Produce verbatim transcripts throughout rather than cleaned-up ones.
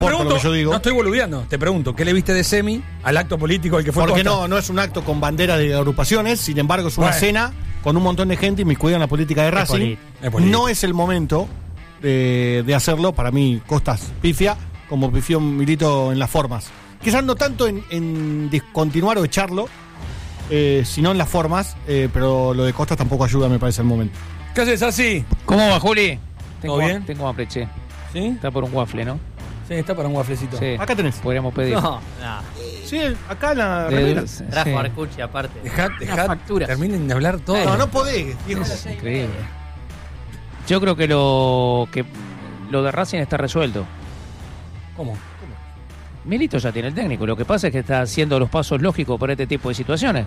Pregunto, lo que yo digo. No estoy boludeando, te pregunto, ¿qué le viste de Semi al acto político al que fue Porque Costa? no, no es un acto con bandera de agrupaciones, sin embargo es una Bueno. cena con un montón de gente inmiscuida en la política de Racing. polit- es político. No es el momento de, de hacerlo, para mí Costas pifia, como pifió Milito en las formas. Quizás no tanto en, en discontinuar o echarlo, eh, sino en las formas, eh, pero lo de Costas tampoco ayuda, me parece, el momento. ¿Qué haces así? ¿Cómo va, Juli? Tengo, ¿Todo bien? Tengo hambre, che. ¿Sí? Está por un waffle, ¿no? Sí, está para un wafflecito. Sí. Acá tenés. Podríamos pedir. No, no. Sí, acá en la De remera. dulce, Trajo sí. Arcucci aparte. Dejá, dejá, facturas. terminen de hablar todo. No, no podés, viejo. Increíble. Yo creo que lo que lo de Racing está resuelto. ¿Cómo? Milito ya tiene el técnico. Lo que pasa es que está haciendo los pasos lógicos para este tipo de situaciones.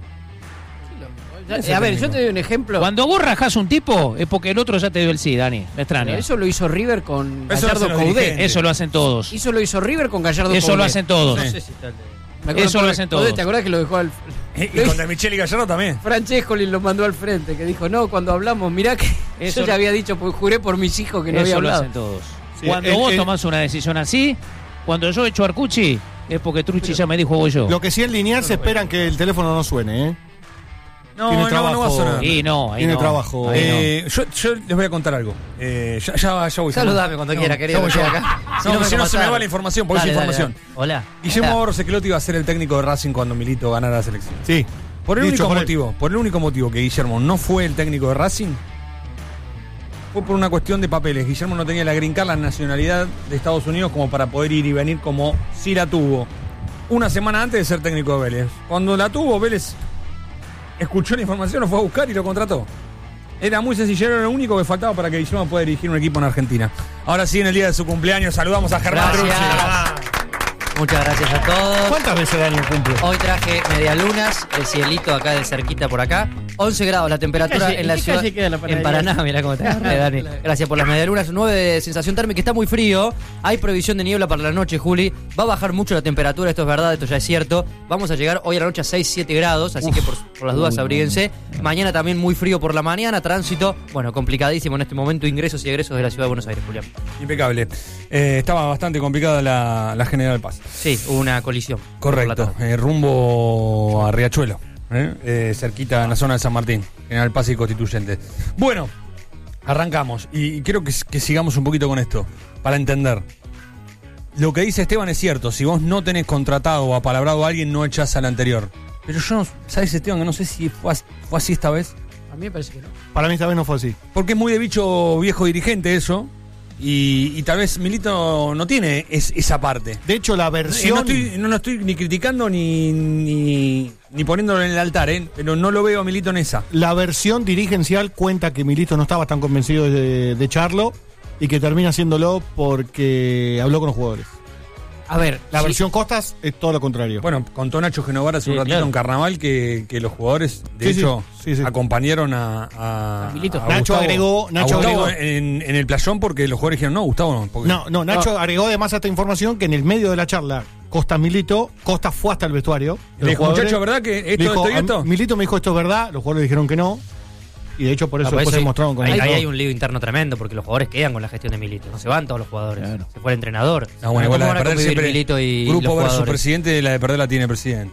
Eh, a ver, yo te doy un ejemplo. Cuando vos rajás un tipo, es porque el otro ya te dio el sí, Dani. Me extraña. Eso lo hizo River con Eso Gallardo hacen los Coudet. dirigentes. Eso lo hacen todos. Eso lo hizo River con Gallardo Eso Coudet. lo hacen todos. No Sí. sé si está el de- Me acuerdo Eso lo Coudet, hacen todos. ¿te acordás que lo dejó al... Y, y con De Micheli Gallardo también. Francescoli lo mandó al frente, que dijo, no, cuando hablamos, mirá que Eso yo ya lo- había dicho, pues juré por mis hijos que no había Eso lo hablado. hacen todos. Sí, Cuando el- vos el- tomás una decisión así, cuando yo echo a Arcucci, es porque Trucci ya me dijo voy yo. Lo que sí en lineal se esperan que el teléfono no suene, ¿eh? No, Tiene no, trabajo. no va a sonar. Y no, ahí Tiene no. trabajo. Ahí no. Eh, yo, yo les voy a contar algo. Eh, ya, ya, ya voy. Saludame cuando No, quiera, ya querido. voy que yo. estoy acá. No, si no se me va la información, porque Dale, es dale, información. dale. Hola. Guillermo Hola. Barros Cequelotti iba a ser el técnico de Racing cuando Milito ganara la selección. Sí. Por el Dicho único por él. motivo, por el único motivo que Guillermo no fue el técnico de Racing fue por una cuestión de papeles. Guillermo no tenía la green card, la nacionalidad de Estados Unidos como para poder ir y venir como sí la tuvo una semana antes de ser técnico de Vélez. Cuando la tuvo, Vélez escuchó la información, lo fue a buscar y lo contrató. Era muy sencillo, era lo único que faltaba para que Guillermo pueda dirigir un equipo en Argentina. Ahora sí, en el día de su cumpleaños, saludamos a Germán Gracias. Trucci. Muchas gracias a todos. ¿Cuántas veces Dani cumple? Hoy traje medialunas, el cielito acá de cerquita por acá. once grados la temperatura calle- en la en qué ciudad. calle queda la en panadería? Paraná, mirá cómo te agarré, Dani. Gracias por las medialunas. nueve de sensación térmica, está muy frío. Hay previsión de niebla para la noche, Juli. Va a bajar mucho la temperatura, esto es verdad, esto ya es cierto. Vamos a llegar hoy a la noche a seis, siete grados, así que por, por las dudas abríguense. Mañana también muy frío por la mañana, tránsito, bueno, complicadísimo en este momento, ingresos y egresos de la ciudad de Buenos Aires, Julián. Impecable. Eh, estaba bastante complicada la, la General Paz. Sí, hubo una colisión. Por la Correcto, tarde. eh, rumbo a Riachuelo, ¿eh? Eh, cerquita en la zona de San Martín, General Paz y Constituyente. Bueno, arrancamos y, y quiero que, que sigamos un poquito con esto, para entender. Lo que dice Esteban es cierto, si vos no tenés contratado o apalabrado a alguien, no echás al anterior. Pero yo, no- ¿sabes, Esteban? Que no sé si fue, as- fue así esta vez. A mí me parece que no. Para mí esta vez no fue así. Porque es muy de bicho viejo dirigente eso, y, y tal vez Milito no tiene es- esa parte. De hecho, la Eh, versión... No, estoy, no lo estoy ni criticando ni, ni, ni poniéndolo en el altar, ¿eh? Pero no lo veo a Milito en esa. La versión dirigencial cuenta que Milito no estaba tan convencido de, de echarlo y que termina haciéndolo porque habló con los jugadores. A ver, La sí, versión Costas es todo lo contrario. Bueno, contó Nacho Genovar hace un Sí, ratito claro. en Carnaval que, que los jugadores, de Sí, sí, hecho, sí, sí. acompañaron a, a, A Milito. a Nacho Gustavo- agregó- a Nacho Gustavo agregó- en, en el playón porque los jugadores dijeron, no, Gustavo no. porque- No, no, Nacho agregó además a esta información que en el medio de la charla Costas Milito, Costas fue hasta el vestuario. de Le los dijo, jugadores. muchacho, ¿verdad que esto, Le dijo, esto y esto? a- Milito me dijo esto es verdad, los jugadores dijeron que no. Y de hecho por eso Ah, por después eso se mostraron con ahí, el ahí todo. hay un lío interno tremendo porque los jugadores quedan con la gestión de Milito. No se van todos los jugadores. Claro. Se fue el entrenador. No, bueno, igual ¿Cómo la van de a perder convivir siempre. Milito y Grupo los versus jugadores? presidente, la de perder la tiene el presidente.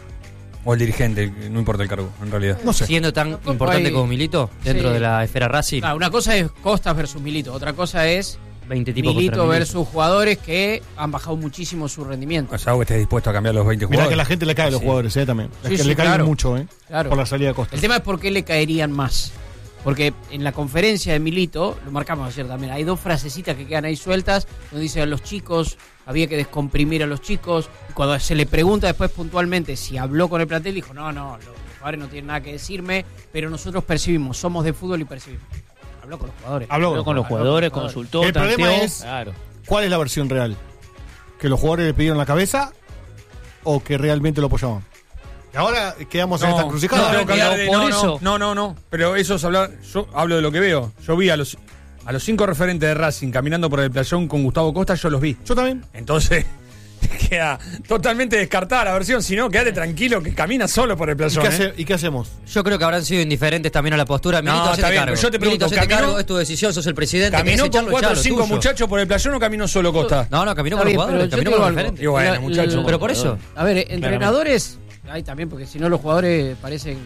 O el dirigente, no importa el cargo, en realidad. No sé. Siendo tan Tampoco importante hay- como Milito dentro Sí. de la esfera Racing, Claro, una cosa es Costas versus Milito, otra cosa es veinte tipos Milito contra versus jugadores que han bajado muchísimo su rendimiento. O sea, algo que estés dispuesto a cambiar los veinte Mirá jugadores. que la gente le cae a los Sí. jugadores, eh, también. Es Sí, que sí, le caen claro. mucho, eh. Claro. Por la salida de Costas. El tema es por qué le caerían más. Porque en la conferencia de Milito, lo marcamos ayer también, hay dos frasecitas que quedan ahí sueltas, donde dice a los chicos, había que descomprimir a los chicos. Y cuando se le pregunta después puntualmente si habló con el plantel, dijo, no, no, los jugadores no tienen nada que decirme, pero nosotros percibimos, somos de fútbol y percibimos. Habló con los jugadores. Habló Habló con los jugadores, consultó, El problema tanteó. es- Claro. ¿Cuál es la versión real? ¿Que los jugadores le pidieron la cabeza o que realmente lo apoyaban? Y ahora quedamos en esta no, encrucijada. tengo que pero hablar de- por no, eso- no, no, no, pero eso es hablar, yo hablo de lo que veo. Yo vi a los a los cinco referentes de Racing caminando por el playón con Gustavo Costa, yo los vi. Yo también. Entonces, queda totalmente descartada la versión. Si no, quédate tranquilo que camina solo por el ¿Y playón. qué, ¿eh? hace- ¿Y qué hacemos? Yo creo que habrán sido indiferentes también a la postura. No, Milito, está hacete bien, cargo. pero yo te pregunto, Milito, hacete ¿caminó? cargo, es tu decisión, sos el presidente. ¿Caminó querés con echarlo, cuatro o echalo, cinco tuyo. muchachos por el playón o caminó solo Costa? No, no, caminó Está con los bien, jugadores, pero yo caminó te con digo los algo. referentes. Y bueno, La- muchachos. la- Pero por eso. A ver, entrenadores, hay también, porque si no los jugadores parecen...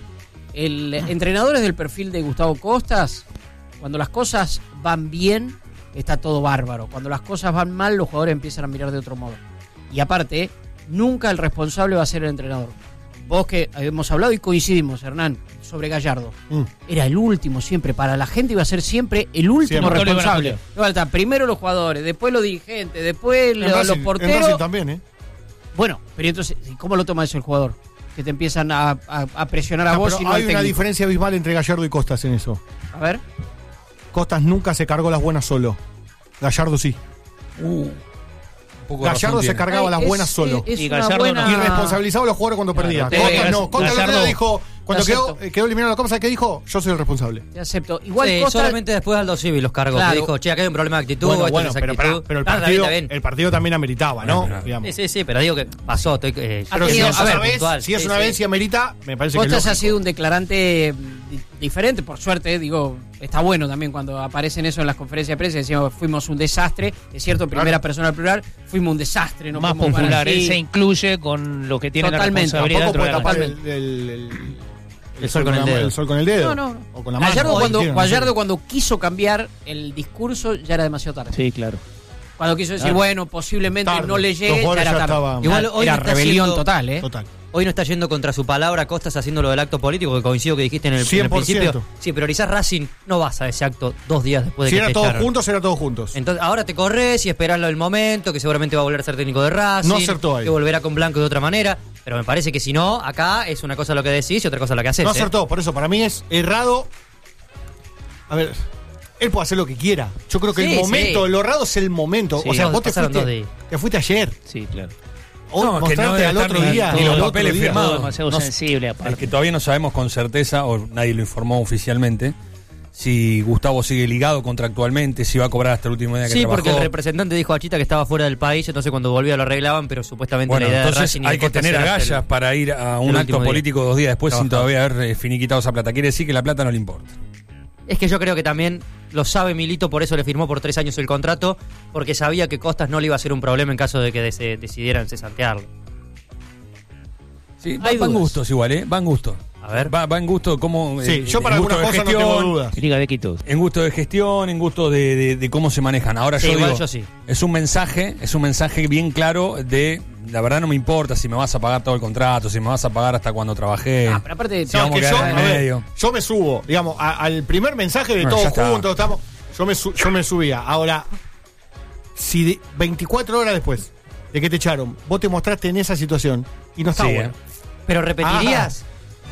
El entrenador es del perfil de Gustavo Costas. Cuando las cosas van bien, está todo bárbaro. Cuando las cosas van mal, los jugadores empiezan a mirar de otro modo. Y aparte, nunca el responsable va a ser el entrenador. Vos que hemos hablado y coincidimos, Hernán, sobre Gallardo. Mm. Era el último siempre. Para la gente iba a ser siempre el último Siempre. responsable. Iba a estar primero los jugadores, después los dirigentes, después En los, Racing- los en porteros. Racing también, ¿eh? Bueno, pero entonces, ¿cómo lo toma eso el jugador? Que te empiezan a, a- a presionar a No, vos pero y no hay al una técnico. diferencia abismal entre Gallardo y Costas en eso. A ver. Costas nunca se cargó las buenas solo. Gallardo sí. Uh, un poco de Gallardo razón se tiene. cargaba las Es- buenas solo. Es, Y una Gallardo buena... no. Y responsabilizaba a los jugadores cuando perdía. te- Costas no. Gallardo- Costas el otro día dijo, cuando Te quedó, acepto. eh, quedó eliminado la Copa, ¿sabes qué dijo? Yo soy el responsable. Te acepto. Igual Sí, Costa... solamente después Aldo Civi los cargos. Claro. Que dijo, che, acá hay un problema de actitud, Bueno, esto bueno, es pero, actitud. pará, pero el, Ah, está partido, bien, está bien. el partido también ameritaba, ¿no? Bueno, pero- Digamos. Sí, sí, sí, pero digo que pasó. Estoy, eh, Ha Pero Ha si tenido- es a una ver, vez, puntual. si es Sí, una sí. vez y amerita, me parece que es Costas ha lógico. sido un declarante di- diferente, por suerte, digo, está bueno también cuando aparecen eso en las conferencias de prensa, decimos, fuimos un desastre, es cierto, en primera persona plural, fuimos un desastre, no más podemos jugar popular. así. Él se incluye con lo que tiene Totalmente. la responsabilidad Tampoco dentro puede de la tapar cancha. el, el- el- El sol con el la- dedo. el sol con el dedo. No, no. O con la mano. Gallardo, como cuando, quieran, no sé. Gallardo cuando quiso cambiar el discurso ya era demasiado tarde. Sí, claro. Cuando quiso decir, Claro. bueno, posiblemente Tarde. no le Los llegue, ya jugadores era ya tarde. estaban- Igual hoy era no está rebelión siendo- total, ¿eh? Total. Hoy no está yendo contra su palabra, Costas haciendo lo del acto político, que coincido que dijiste en el, en el cien por ciento. principio. Si priorizás Racing, no vas a ese acto dos días después de Si que era te todos echaron. juntos, era todos juntos. Entonces, ahora te corres y esperás lo del momento, que seguramente va a volver a ser técnico de Racing, No acertó ahí. que volverá con Blanco de otra manera. Pero me parece que si no, acá es una cosa lo que decís y otra cosa lo que haces. No ¿eh? acertó, por eso para mí es errado. A ver, él puede hacer lo que quiera. Yo creo que Sí, el momento, sí. lo errado es el momento. Sí, o sea, no, vos te pasaron dos fuiste, días. te fuiste ayer. Sí, claro. Hoy No, que no mostrarte debe al estar otro ni- día. ni al los otro papeles día. firmados. Todo demasiado no- sensible, Es aparte. que todavía no sabemos con certeza, o nadie lo informó oficialmente, si Gustavo sigue ligado contractualmente, si va a cobrar hasta el último día que Sí, trabajó. porque el representante dijo a Chita que estaba fuera del país, entonces cuando volvía lo arreglaban, pero supuestamente Bueno, la idea de entonces Racing y de hay que Costas tener era agallas hacer- para ir a un el acto último día. político dos días después sin Trabajado. todavía haber eh, finiquitado esa plata. Quiere decir que la plata no le importa. Es que yo creo que también lo sabe Milito, por eso le firmó por tres años el contrato, porque sabía que Costas no le iba a ser un problema en caso de que des- decidieran cesantearlo. Sí, Hay van dudas. gustos igual, ¿eh? Van gustos. A ver. Va, va en gusto cómo... Sí, eh, yo en para gusto algunas de cosas no tengo gestión, dudas. Liga de Quito. En gusto de gestión, en gusto de, de- de cómo se manejan. Ahora Sí, yo igual digo, yo sí. es un mensaje, es un mensaje bien claro de, la verdad no me importa si me vas a pagar todo el contrato, si me vas a pagar hasta cuando trabajé. Ah, pero aparte, Sí, No, vamos que a yo, quedar en a ver, medio. yo me subo, digamos, a- al primer mensaje de No, ya todos está. juntos, estamos, yo me, su- yo me subía. Ahora, si de- veinticuatro horas después de que te echaron, vos te mostraste en esa situación y no está Sí, bueno. ¿eh? ¿Pero repetirías?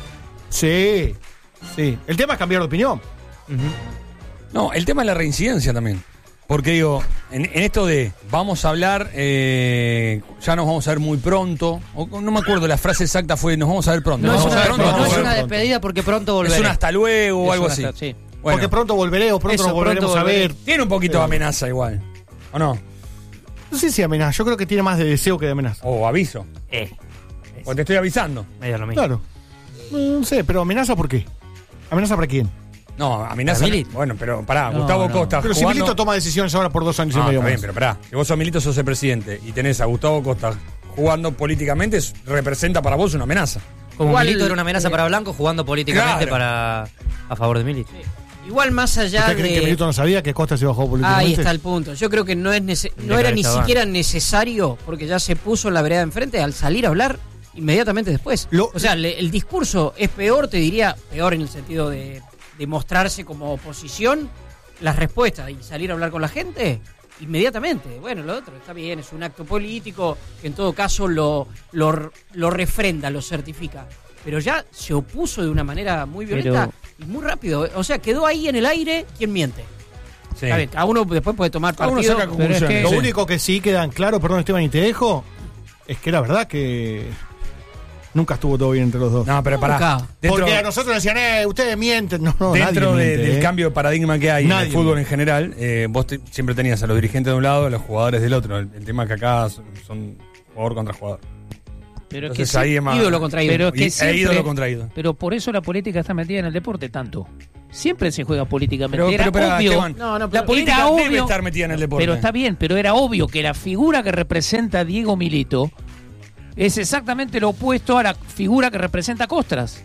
Sí, sí. El tema es cambiar de opinión. Ujú. No, el tema es la reincidencia también. Porque digo, en, en esto de vamos a hablar, eh, ya nos vamos a ver muy pronto. O, no me acuerdo, la frase exacta fue nos vamos a ver pronto. No, Nos es vamos una, a ver no, pronto, no nos es vamos a una ver pronto. despedida porque pronto volveré. Es un hasta luego o Es algo una así. hasta- sí. Bueno, Porque pronto volveré o pronto Eso, nos volveremos pronto a ver. volveré. tiene un poquito de amenaza igual. ¿O no? No sé si amenaza, yo creo que tiene más de deseo que de amenaza. O aviso. Eh, O te estoy avisando. medio lo mismo. Claro. No sé, pero amenaza ¿por qué? ¿Amenaza para quién? No, amenaza. ¿A Milito? Bueno, pero pará, No, Gustavo no. Costa. Pero si jugando- Milito toma decisiones ahora por dos años y No, medio está bien, más. pero pará. Si vos sos Milito, sos el presidente y tenés a Gustavo Costa jugando políticamente, es- representa para vos una amenaza. Como Igual, Milito era una amenaza eh, para Blanco, jugando políticamente claro. para a favor de Milito. igual más allá ¿Usted cree que de... Milito no sabía que Costa se bajó políticamente? Ahí está el punto. Yo creo que no es nece- De no era ni cabeza siquiera necesario, porque ya se puso en la vereda de enfrente al salir a hablar inmediatamente después. Lo- o sea, le- el discurso es peor, te diría, peor en el sentido de, de mostrarse como oposición, las respuestas y salir a hablar con la gente inmediatamente. Bueno, lo otro está bien, es un acto político que en todo caso lo, lo, lo refrenda, lo certifica. Pero ya se opuso de una manera muy violenta y muy rápido. O sea, quedó ahí en el aire quien miente. Sí. Está bien, cada uno después puede tomar Cada uno partido. saca pero es conclusiones. que- Lo sí. único que sí quedan claro, perdón Esteban y te dejo, es que era verdad que nunca estuvo todo bien entre los dos. No, pero pará. Nunca. Dentro, Porque a nosotros nos decían, eh, ustedes mienten. No, no, dentro nadie de- miente, del eh. cambio de paradigma que hay en Nadie el fútbol miente. en general, eh, vos te- siempre tenías a los dirigentes de un lado, a los jugadores del otro. El, el tema es que acá son, son jugador contra jugador. Pero es Entonces que ahí sí, es más. ídolo contra ídolo. Pero es que Y- e siempre- ídolo contra ídolo. Pero por eso la política está metida en el deporte tanto. Siempre se juega políticamente. Pero, Era pero, pero, obvio. Esteban, No, no, la pero política era debe obvio- estar metida en el deporte. Pero está bien, pero era obvio que la figura que representa a Diego Milito es exactamente lo opuesto a la figura que representa a Costras.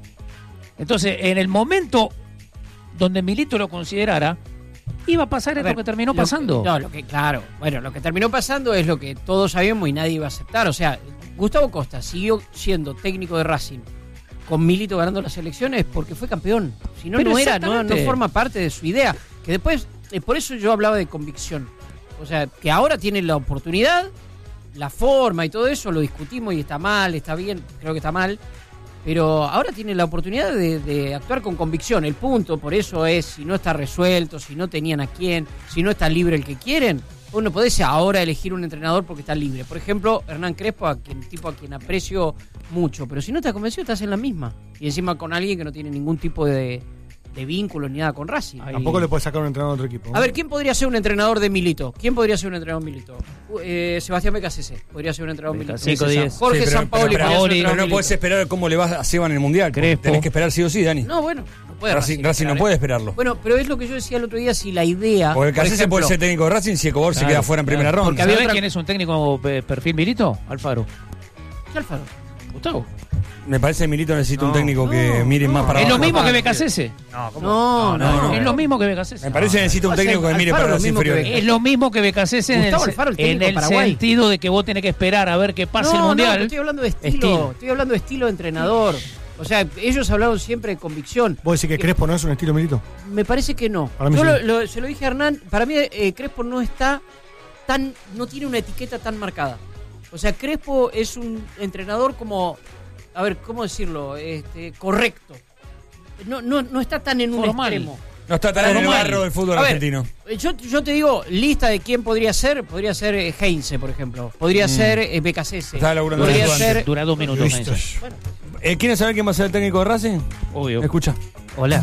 Entonces, en el momento donde Milito lo considerara, iba a pasar A esto ver, que terminó lo pasando. que- no, lo que, claro. Bueno, lo que terminó pasando es lo que todos sabíamos y nadie iba a aceptar. O sea, Gustavo Costa siguió siendo técnico de Racing con Milito ganando las elecciones porque fue campeón. Si no, Pero no era, no, no exactamente. forma parte de su idea. Que después, eh, por eso yo hablaba de convicción. O sea, que ahora tiene la oportunidad, la forma y todo eso, lo discutimos y está mal, está bien, creo que está mal. Pero ahora tiene la oportunidad de, de actuar con convicción. El punto, por eso es, si no está resuelto, si no tenían a quién, si no está libre el que quieren, uno puede ahora elegir un entrenador porque está libre. Por ejemplo, Hernán Crespo, a quien, tipo a quien aprecio mucho. Pero si no te ha convencido, estás en la misma. Y encima con alguien que no tiene ningún tipo de, de vínculo ni nada con Racing. Ay. Tampoco le puedes sacar un entrenador a otro equipo. ¿no? A ver, ¿quién podría ser un entrenador de Milito? ¿Quién podría ser un entrenador de Milito? Uh, eh, Sebastián Becasese podría ser un entrenador de Milito. Becasese, diez. Jorge Sí, pero- Sampaoli pero- podría ser un pero entrenador Pero de no podés Milito. esperar cómo le vas a Seba en el mundial. Crespo. Tenés que esperar sí o sí, Dani. No, bueno, no puede Racing, Racing no esperar, puede ¿eh? esperarlo. Bueno, pero es lo que yo decía el otro día, si la idea... Porque el por Cacese puede ejemplo, ser técnico de Racing si Escobar se Claro, queda fuera en primera claro. ronda. Porque había ¿Sabés otra- quién es un técnico eh, perfil Milito? Alfaro. ¿Qué Alfaro? Gustavo. Me parece que Milito necesita un No, técnico que no, mire no. más para Es lo abajo. mismo que capaz. Becasese. No, no, no. Es lo mismo que Becasese. Me parece que necesita un Puede ser técnico que mire Alfaro para lo las mismo que inferiores. Es lo mismo que Becasese en el, Gustavo Alfaro, el en técnico el Paraguay. sentido de que vos tenés que esperar a ver qué pasa el No, mundial. no, estoy hablando de estilo, Estilo. Estoy hablando de estilo de entrenador. O sea, ellos hablaron siempre de convicción. ¿Vos decís que Crespo no es un estilo Milito? Me parece que no. Para mí Yo sí. lo- lo- se lo dije a Hernán, para mí eh, Crespo no está tan, no tiene una etiqueta tan marcada. O sea, Crespo es un entrenador como, a ver, ¿cómo decirlo? Este, correcto. No, no, no está tan en un Formal. extremo. No está tan en el Normal. barro del fútbol A ver, argentino. Yo, yo te digo, lista de quién podría ser, podría ser eh, Heinze, por ejemplo. Podría ser eh, Becasese. Estaba laburando Podría en el ser... Dura dos minutos. Listo. Heinze. Eh, ¿Quieren saber quién va a ser el técnico de Racing? Obvio. Escucha. Hola.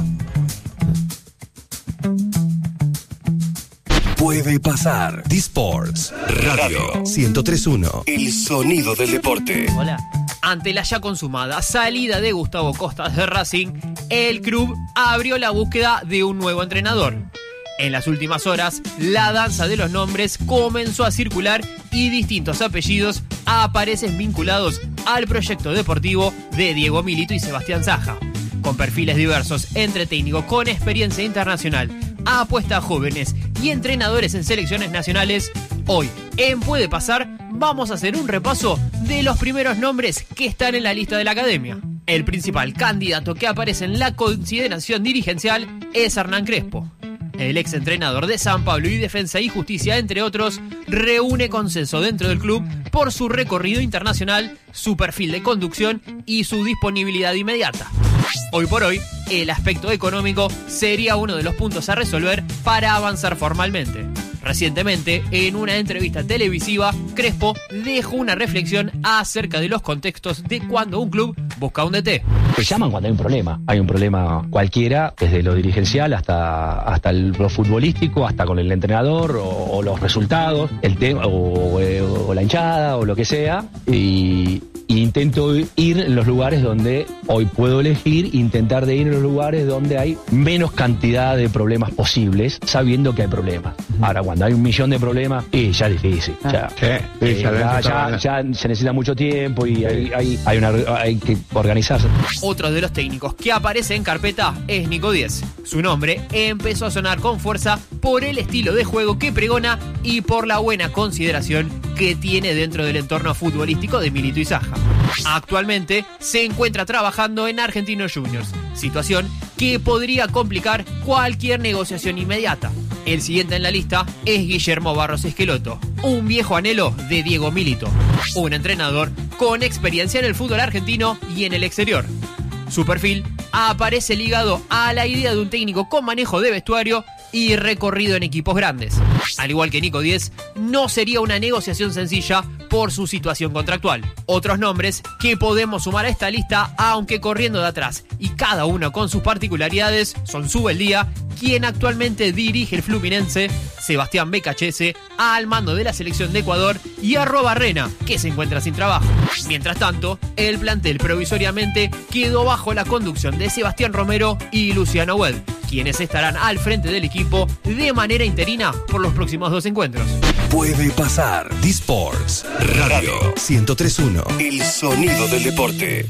Puede pasar. D-Sports Radio ciento tres punto uno. El sonido del deporte. Hola. Ante la ya consumada salida de Gustavo Costa de Racing, el club abrió la búsqueda de un nuevo entrenador. En las últimas horas, la danza de los nombres comenzó a circular y distintos apellidos aparecen vinculados al proyecto deportivo de Diego Milito y Sebastián Saja. Con perfiles diversos entre técnicos con experiencia internacional, apuestas a jóvenes y entrenadores en selecciones nacionales, hoy en Puede Pasar vamos a hacer un repaso de los primeros nombres que están en la lista de la academia. El principal candidato que aparece en la consideración dirigencial es Hernán Crespo. El ex entrenador de San Pablo y Defensa y Justicia, entre otros, reúne consenso dentro del club por su recorrido internacional, su perfil de conducción y su disponibilidad inmediata. Hoy por hoy, el aspecto económico sería uno de los puntos a resolver para avanzar formalmente. Recientemente, en una entrevista televisiva, Crespo dejó una reflexión acerca de los contextos de cuando un club busca un D T. Te llaman cuando hay un problema. Hay un problema cualquiera, desde lo dirigencial hasta, hasta lo futbolístico, hasta con el entrenador o, o los resultados, el tema o, o, o la hinchada o lo que sea. Y, y intento ir en los lugares donde hoy puedo elegir, intentar de ir en los lugares donde hay menos cantidad de problemas posibles, sabiendo que hay problemas. Ahora, cuando hay un millón de problemas, y ya es difícil. Ya, eh, ya, ya, ya se necesita mucho tiempo y hay, hay, hay, una, hay que organizarse. Otro de los técnicos que aparece en carpeta es Nico Díez. Su nombre empezó a sonar con fuerza por el estilo de juego que pregona y por la buena consideración que tiene dentro del entorno futbolístico de Milito y Saja. Actualmente se encuentra trabajando en Argentinos Juniors, situación que podría complicar cualquier negociación inmediata. El siguiente en la lista es Guillermo Barros Esqueloto, un viejo anhelo de Diego Milito, un entrenador con experiencia en el fútbol argentino y en el exterior. Su perfil aparece ligado a la idea de un técnico con manejo de vestuario y recorrido en equipos grandes. Al igual que Nico Díez, no sería una negociación sencilla por su situación contractual. Otros nombres que podemos sumar a esta lista, aunque corriendo de atrás y cada uno con sus particularidades, son Subeldía quien actualmente dirige el Fluminense, Sebastián Becachese, al mando de la selección de Ecuador, y Arrobarrena, que se encuentra sin trabajo. Mientras tanto, el plantel provisoriamente quedó bajo la conducción de Sebastián Romero y Luciano Wed, quienes estarán al frente del equipo de manera interina por los próximos dos encuentros. Puede pasar. D-Sports Radio ciento tres punto uno. El sonido del deporte.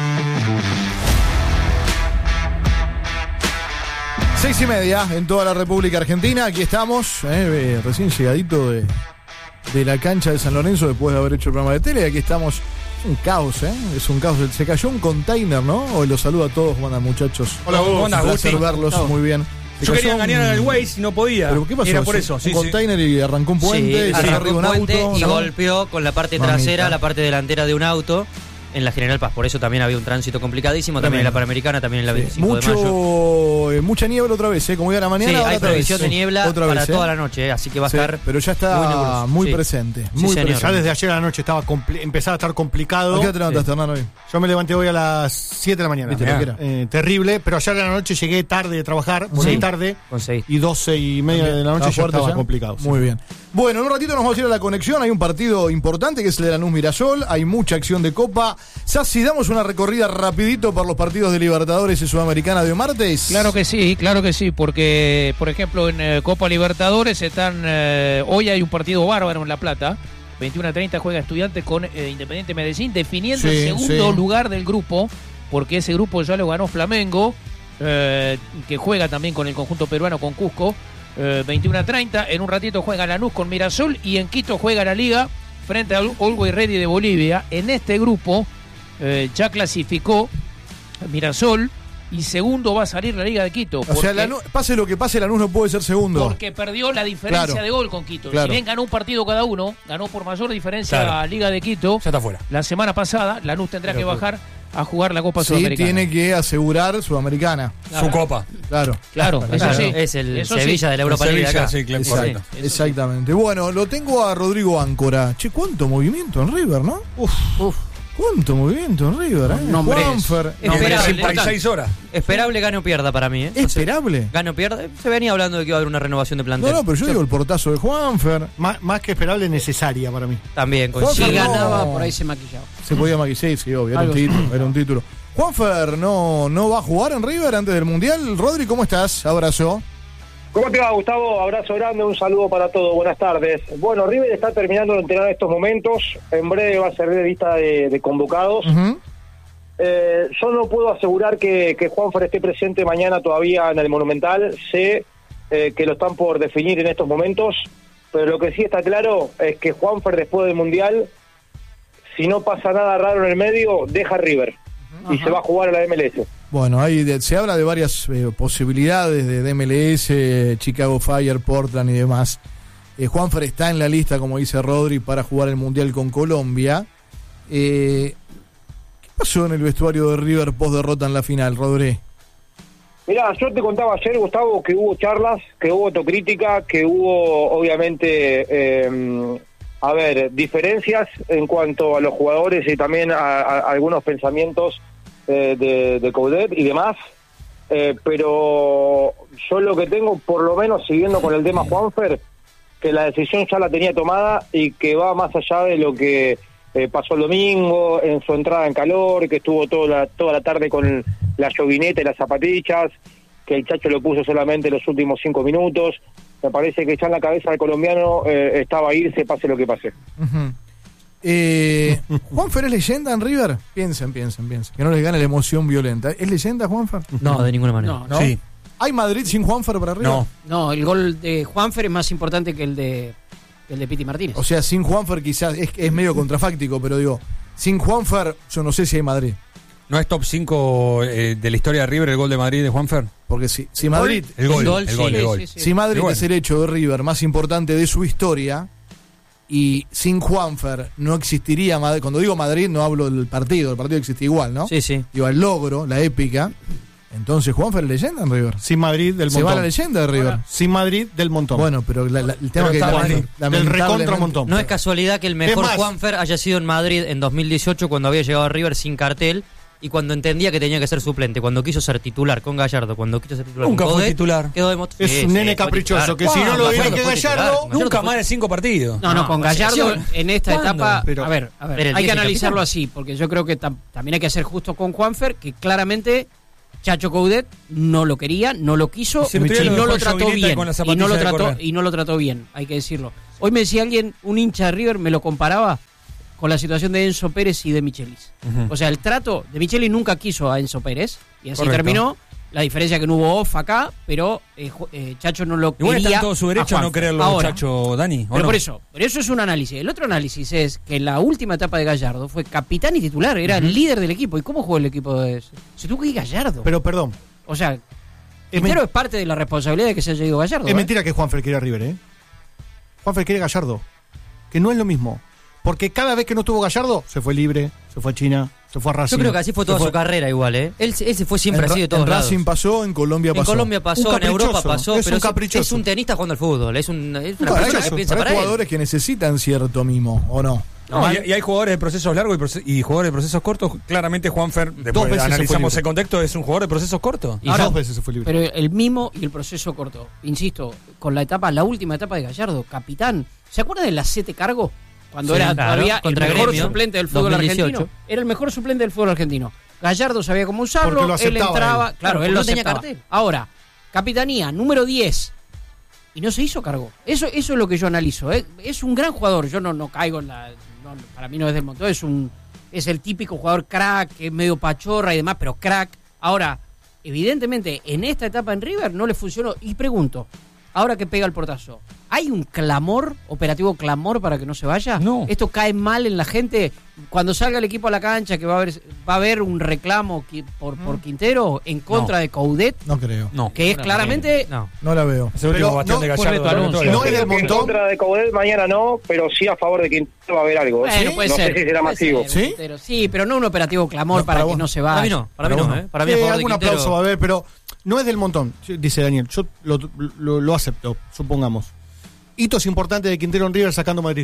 Seis y media en toda la República Argentina. Aquí estamos, eh, recién llegadito de, de la cancha de San Lorenzo después de haber hecho el programa de tele. Aquí estamos. Es un caos, ¿eh? Es un caos. Se cayó un container, ¿no? Hoy los saludo a todos. ¿Cómo andan, muchachos? Hola, ¿cómo andás, Un placer Gusti? verlos. Chao. Muy bien. Se Yo cayó quería un- engañar al Waze y no podía. ¿Pero qué pasó? Era por Sí, eso. un Sí, sí. container y arrancó un puente. Sí, y se arrancó arriba un un puente auto. y ¿no? golpeó con la parte Mamita. trasera, la parte delantera de un auto en la General Paz. Por eso también había un tránsito complicadísimo, también en la Panamericana, también en la veinticinco de mayo. Mucho, eh, mucha niebla otra vez, ¿eh? Como iba a la mañana. Sí, ahora hay otra previsión vez. de niebla Otra para vez, ¿eh? toda la noche, eh, así que va a Sí, estar pero ya está muy muy, nebuloso. Sí. presente. Sí, Muy señor. presente. Ya desde ayer a la noche estaba compli- empezaba a estar complicado. ¿A qué hora te levantaste, Hernán, hoy? Yo me levanté hoy a las siete de la mañana. Viste lo que era. Eh, terrible, pero ayer a la noche llegué tarde de trabajar, volví Sí. tarde, Conseguí. y doce y media de la noche ¿Estaba ya fuerte estaba ya? complicado. sí. Muy bien. Bueno, en un ratito nos vamos a ir a la conexión. Hay un partido importante que es el de Lanús Mirasol. Hay mucha acción de Copa. Sassi, damos una recorrida rapidito por los partidos de Libertadores y Sudamericana de hoy martes. Claro que sí, claro que sí, porque, por ejemplo, en eh, Copa Libertadores están. eh, hoy hay un partido bárbaro en La Plata. veintiuno a treinta juega Estudiantes con eh, Independiente Medellín, definiendo Sí, el segundo sí. lugar del grupo, porque ese grupo ya lo ganó Flamengo, eh, que juega también con el conjunto peruano, con Cusco. Eh, veintiuno a treinta, en un ratito juega Lanús con Mirasol y en Quito juega la Liga frente al Always Ready de Bolivia. En este grupo eh, ya clasificó Mirasol y segundo va a salir la Liga de Quito. O sea, porque- Lanús- pase lo que pase, Lanús no puede ser segundo. porque perdió la diferencia Claro. de gol con Quito. Claro. Si bien ganó un partido cada uno, ganó por mayor diferencia Claro. a Liga de Quito. Ya está fuera. La semana pasada, Lanús tendrá Pero que pues- bajar a jugar la Copa Sí, Sudamericana. tiene que asegurar Sudamericana. Su copa. Claro. Claro, eso Claro, sí. es el Eso sí. Sevilla de la Europa League de Sevilla, acá. sí, claro, Exacto. correcto. Eso Exactamente. Bueno, lo tengo a Rodrigo Áncora. Che, cuánto movimiento en River, ¿no? Uf, Uf. cuánto movimiento en River, ¿eh? Nombres. Juanfer. No, Hombre, Esperable. cincuenta y seis horas. Esperable gane o pierda para mí, ¿eh? ¿Esperable? Gane o pierda. Se venía hablando de que iba a haber una renovación de plantel. No, no, pero yo digo el portazo de Juanfer. Más, más que esperable, necesaria para mí. También Juanfer Si coincido. no. ganaba, por ahí se maquillaba. Se podía maquillar, sí, obvio, era un Algo título, era un título. Juanfer no, no va a jugar en River antes del Mundial. Rodri, ¿cómo estás? Abrazo. ¿Cómo te va, Gustavo? Abrazo grande, un saludo para todos. Buenas tardes. Bueno, River está terminando de entrenar en estos momentos. En breve va a ser de lista de, de convocados. Ujú. Eh, yo no puedo asegurar que, que Juanfer esté presente mañana todavía en el Monumental. Sé eh, que lo están por definir en estos momentos, pero lo que sí está claro es que Juanfer después del Mundial, si no pasa nada raro en el medio, deja River y se va a jugar a la M L S. Bueno, ahí de- se habla de varias eh, posibilidades de, de M L S, Chicago Fire, Portland y demás. Eh, Juanfer está en la lista, como dice Rodri, para jugar el Mundial con Colombia. Eh, ¿Qué pasó en el vestuario de River post derrota en la final, Rodri? Mirá, yo te contaba ayer, Gustavo, que hubo charlas, que hubo autocrítica, que hubo, obviamente, eh, a ver, diferencias en cuanto a los jugadores y también a, a- a algunos pensamientos eh, de, de Coudet y demás. Eh, pero yo lo que tengo, por lo menos siguiendo con el tema Juanfer, que la decisión ya la tenía tomada y que va más allá de lo que eh, pasó el domingo, en su entrada en calor, que estuvo toda la, toda la tarde con la llovineta y las zapatillas, que el Chacho lo puso solamente los últimos cinco minutos. Me parece que ya en la cabeza del colombiano eh, estaba a irse, pase lo que pase. Ujú. Eh, ¿Juanfer es leyenda en River? Piensen, piensen, piensen. Que no les gane la emoción violenta. ¿Es leyenda Juanfer? No, de ninguna manera. No, no. Sí. ¿Hay Madrid sin Juanfer para River? No. No, el gol de Juanfer es más importante que el de que el de Piti Martínez. O sea, sin Juanfer quizás es, es medio contrafáctico, pero digo, sin Juanfer yo no sé si hay Madrid. ¿No es top cinco eh, de la historia de River el gol de Madrid de Juanfer? Porque si, si Madrid, El gol, El gol, el sí. gol, el Sí, gol. sí, sí. si Madrid Y bueno. es el hecho de River más importante de su historia y sin Juanfer no existiría Madrid. Cuando digo Madrid no hablo del partido, el partido existe igual, ¿no? Sí, sí. Digo, el logro, la épica. Entonces Juanfer es leyenda en River. Sin Madrid del Se va montón. la leyenda de River. Sin Madrid del montón. Bueno, pero la- la- el tema Pero que está lament- Madrid. del lamentablemente- recontra montón. No es casualidad que el mejor más? Juanfer haya sido en Madrid en dos mil dieciocho cuando había llegado a River sin cartel y cuando entendía que tenía que ser suplente, cuando quiso ser titular con Gallardo, cuando quiso ser titular Nunca con fue Coudet, titular. quedó de mot- Es Sí, un sí, nene fue caprichoso, titular. que si no lo ¿Cuándo? dirige Bueno, fue Gallardo, titular. Gallardo Nunca fue- más de cinco partidos. No, no, con Gallardo selección. en esta ¿Cuándo? etapa, Pero- a ver, a ver, Era el hay que diez y analizarlo capitán. así, porque yo creo que tam- también hay que ser justo con Juanfer, que claramente Chacho Coudet no lo quería, no lo quiso Y y, si el otro día lo no lo dejó trató Jovineta bien con la y zapatilla no lo de trató correr. y no lo trató bien, hay que decirlo. Hoy me decía alguien, un hincha de River me lo comparaba con la situación de Enzo Pérez y de Michelis. Ujú. O sea, el trato de Michelis nunca quiso a Enzo Pérez y así Correcto. terminó. La diferencia que no hubo off acá, pero eh, Ju- eh, Chacho no lo Igual quería. está en todo su a derecho a no Juanfer. quererlo, Ahora, muchacho Dani. ¿o pero no? por eso, pero eso es un análisis. El otro análisis es que en la última etapa de Gallardo fue capitán y titular, era el líder del equipo. ¿Y cómo jugó el equipo de eso? Se tuvo que ir Gallardo. Pero perdón, o sea, es, Quintero men- es parte de la responsabilidad de que se haya ido Gallardo. es ¿eh? mentira que Juanfer quiere a River, ¿eh? Juanfer quiere Gallardo, que no es lo mismo. Porque cada vez que no tuvo Gallardo, se fue libre, se fue a China, se fue a Racing. Yo creo que así fue toda se su carrera igual, ¿eh? Él, él se fue siempre En, así Ra- de todos en lados. Racing pasó, en Colombia En pasó. Colombia pasó, Un en Europa caprichoso, pasó, es pero un es, caprichoso. es un tenista jugando al fútbol, es, un, es una Para persona eso, que piensa pero para hay él. jugadores que necesitan cierto mimo, ¿o no? No, y, y hay jugadores de procesos largos y, proce- y jugadores de procesos cortos. Claramente Juanfer, Dos después veces se fue analizamos libre. el contexto, es un jugador de procesos cortos. Y Ahora, dos veces se fue libre. Pero el mimo y el proceso corto, insisto, con la etapa, la última etapa de Gallardo, capitán. ¿Se acuerdan del Acete Cargo? Cuando Sí, era claro, todavía el contra mejor Gremio, suplente del fútbol dos mil dieciocho. argentino. Era el mejor suplente del fútbol argentino. Gallardo sabía cómo usarlo, Porque lo él aceptaba entraba, él. claro, Claro, él lo porque no tenía aceptaba. cartel. Ahora, capitanía, número diez. Y no se hizo cargo. Eso, eso es lo que yo analizo. ¿eh? Es un gran jugador. Yo no, no caigo en la. no, para mí no es del montón. Es un es el típico jugador crack, que es medio pachorra y demás, pero crack. Ahora, evidentemente, en esta etapa en River no le funcionó. Y pregunto, ahora que pega el portazo, ¿hay un clamor, operativo clamor para que no se vaya? No. ¿Esto cae mal en la gente? Cuando salga el equipo a la cancha, que va a haber, va a haber un reclamo qui- por, por Quintero en contra No. de Coudet, No creo. No. que es claramente... No. No la veo. Es el último Pero bastión no, de fue Gallardo. reto anuncio. de la No historia. es del Creo que en montón. contra de Coudet mañana no, pero sí a favor de Quintero va a haber algo. Bueno, ¿Sí? puede no ser. sé si será puede masivo. ser, ¿Sí? Quintero. Sí, pero no un operativo clamor No, para, para que vos. no se Para vaya. mí no, para mí Pero no, bueno. ¿eh? Para mí Sí, a favor de algún Quintero. aplauso va a haber, pero no es del montón, dice Daniel. Yo lo, lo, lo acepto, supongamos. Hitos importantes de Quintero en River sacando Madrid.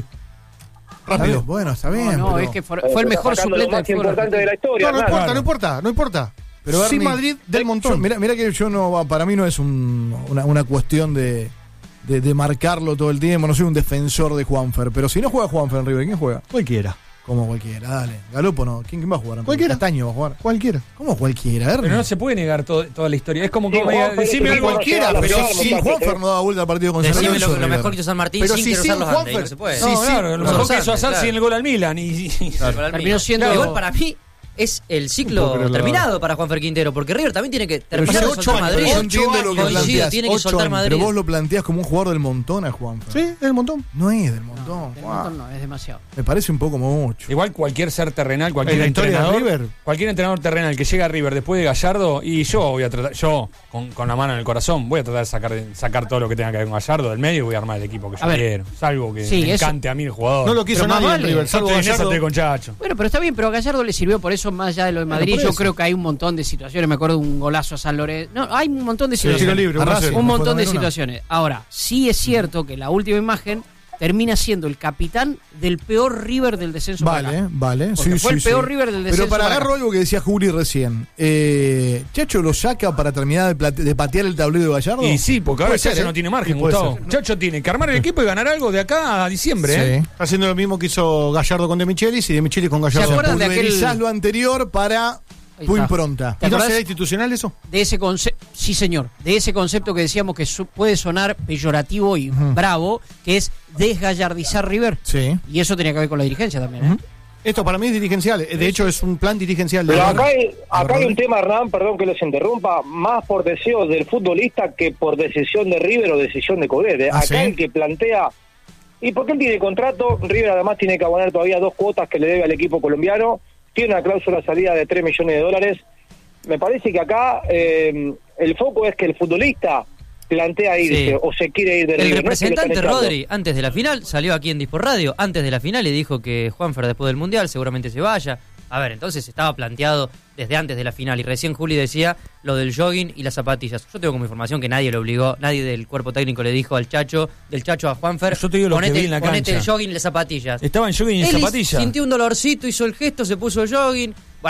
Está Rápido. bien, bueno, está No, bien. no, pero, es que fue, Eh, fue el está mejor sacando suplente lo del más fútbol importante de la argentino. historia. No, no Hernán. importa, no importa, no importa. pero Sin Bernie, Madrid del yo- montón. Mira, mira que yo no, para mí no es un- una, una cuestión de, de, de marcarlo todo el tiempo. No soy un defensor de Juanfer, pero si no juega Juanfer en River, ¿quién juega? Cualquiera. Como cualquiera, dale. Galopo no. ¿Quién, quién va a jugar? Cualquiera. Castaño va a jugar. Cualquiera. ¿Cómo cualquiera? Ernie? Pero no se puede negar todo- toda la historia. Es como que Sí, me diga, Juanfer, decime ese algo. tipo Cualquiera, no se pero va a la si muchacha, Juanfer ¿eh? no da vuelta al partido con San Decime Lorenzo, lo, lo River. mejor que hizo San Martín Pero sin si quiero sin usar los antes, Juanfer- no se puede. No, Sí, claro, sí, lo no, mejor no, que hizo Azar claro. sin el gol al Milan. Y, y- Terminó siendo... Igual para mí es el No puedo ciclo creerlo. terminado para Juanfer Quintero, porque River también tiene que Pero terminar ya de ocho soltar años, Madrid. yo entiendo lo que Coincido, planteás. tiene que Ocho soltar años, Madrid. pero vos lo planteás como un jugador del montón a Juanfer. Sí, del montón. No es del montón. Del Guau. montón no, es demasiado. Me parece un poco mucho. Igual cualquier ser terrenal, cualquier En la historia de entrenador, River. cualquier entrenador terrenal que llega a River después de Gallardo, y yo voy a tratar, yo con, con la mano en el corazón, voy a tratar de sacar, sacar todo lo que tenga que ver con Gallardo del medio y voy a armar el equipo que yo A ver. quiero. Salvo que Sí, me eso- encante a mí el jugador. No lo quiso Pero más nadie en vale. River, Yo salvo estoy en esa, Gallardo. estoy con Chacho. Bueno, pero está bien, pero a Gallardo le sirvió por eso más allá de lo de Bueno, Madrid. por Yo eso. creo que hay un montón de situaciones. Me acuerdo de un golazo a San Lorenzo. No, hay un montón de Tiro situaciones. libre, uno a cero. un montón de Fue también una. situaciones. Ahora, sí es cierto que la última imagen termina siendo el capitán del peor River del descenso. para Vale, acá. vale. Porque Sí, fue sí, el peor sí. River del descenso. Pero para para agarro acá. algo que decía Juli recién. Eh, ¿Chacho lo saca para terminar de, plate- de patear el tablero de Gallardo? Y sí, porque ahora Puede ser, Chacho ¿eh? no tiene margen, Sí, puede Gustavo. ser. Chacho tiene que armar el equipo y ganar algo de acá a diciembre. ¿eh? Sí. Está haciendo lo mismo que hizo Gallardo con De Michelis y De Michelis con ¿Se Gallardo. acuerdan de aquel- Pulverizás lo anterior para Ahí tu está. impronta. ¿Te ¿Y no acordás? será institucional eso? De ese concepto, sí señor, de ese concepto que decíamos que su- puede sonar peyorativo y bravo, que es desgallardizar River. Sí. Y eso tenía que ver con la dirigencia también, ¿eh? Esto para mí es dirigencial. De hecho, es un plan dirigencial. de Pero River. acá hay, acá hay un tema, Hernán, perdón que les interrumpa, más por deseo del futbolista que por decisión de River o decisión de Coudet. ¿eh? ¿Ah, Acá sí? el que plantea... ¿Y por qué él tiene contrato? River además tiene que abonar todavía dos cuotas que le debe al equipo colombiano. Tiene una cláusula de salida de tres millones de dólares. Me parece que acá eh, el foco es que el futbolista plantea irse Sí. o se quiere ir de El River. no es que lo están representante echando. Rodri, antes de la final, salió aquí en Dispor Radio, antes de la final y dijo que Juanfer después del Mundial seguramente se vaya. A ver, entonces estaba planteado desde antes de la final y recién Juli decía lo del jogging y las zapatillas. Yo tengo como información que nadie lo obligó, nadie del cuerpo técnico le dijo al Chacho, del Chacho a Juanfer, Yo te digo lo que ponete, vi en la ponete cancha. el jogging y las zapatillas. Estaba en jogging y en Él zapatillas. sintió un dolorcito, hizo el gesto, se puso el jogging. Bueno,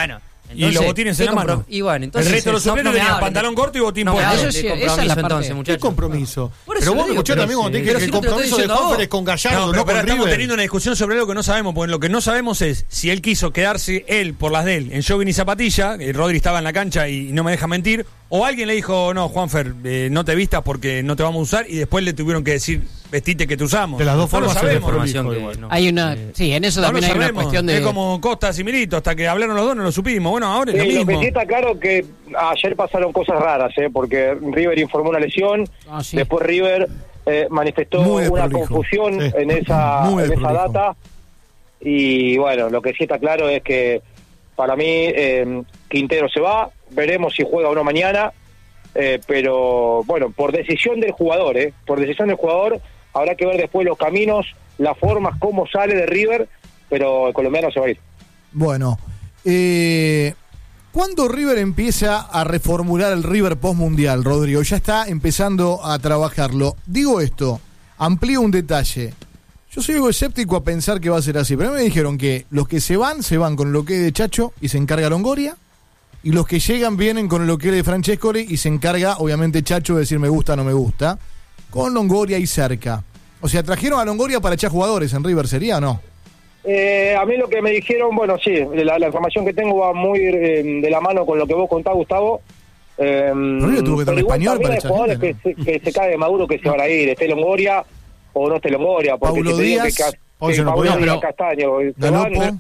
y los botines en la mano. Y bueno, entonces, el resto de los suplentes no, no tenían hablen, pantalón corto y botín no, puesto. eso sí, sí, esa es compromiso la parte. entonces, muchachos. ¿Qué compromiso? Por eso Pero vos digo, escuchó pero también cuando sí. te dije Pero que si el no te lo estoy compromiso de diciendo a vos. Juanfer es con Gallardo, No, no, pero, con pero estamos River. teniendo una discusión sobre algo que no sabemos, porque lo que no sabemos es si él quiso quedarse él por las de él en jogging y zapatilla, y Rodri estaba en la cancha y no me deja mentir, o alguien le dijo, no, Juanfer, eh, no te vistas porque no te vamos a usar, y después le tuvieron que decir, vestite que te usamos. De las dos No lo formas es sabemos. desprolijo que igual. no. Hay una, Eh, sí, en eso No también lo hay una sabemos. cuestión de... Es como Costas y Milito, hasta que hablaron los dos no lo supimos. Bueno, ahora es Sí, lo lo que mismo. sí está claro que ayer pasaron cosas raras, ¿eh? Porque River informó una lesión, Ah, sí. después River eh, manifestó Muy una desprolijo. confusión Sí. en esa, Muy en esa desprolijo. data, y bueno, lo que sí está claro es que para mí eh, Quintero se va, veremos si juega o no mañana, eh, pero bueno, por decisión del jugador, ¿eh? Por decisión del jugador, habrá que ver después los caminos, las formas, cómo sale de River, pero el colombiano se va a ir. Bueno, eh, ¿cuándo River empieza a reformular el River post-mundial, Rodrigo? Ya está empezando a trabajarlo. Digo esto, amplío un detalle. Yo soy algo escéptico a pensar que va a ser así, pero a mí me dijeron que los que se van, se van con lo que es de Chacho y se encarga Longoria, y los que llegan vienen con lo que es de Francescoli y se encarga, obviamente, Chacho de decir me gusta o no me gusta, con Longoria y cerca. O sea, trajeron a Longoria para echar jugadores en River, ¿sería o no? Eh, a mí lo que me dijeron, bueno, sí, la, la información que tengo va muy eh, de la mano con lo que vos contás, Gustavo. Eh, River tuvo que pero tener igual español también para hay echar jugadores gente, que, se, que se cae de Maduro que se van a ir, esté Longoria o no esté Longoria, porque Paulo si te digo Díaz, que Ca- Paulo que no Paulo podía, Díaz, pero- Castaño, se Galopo, van,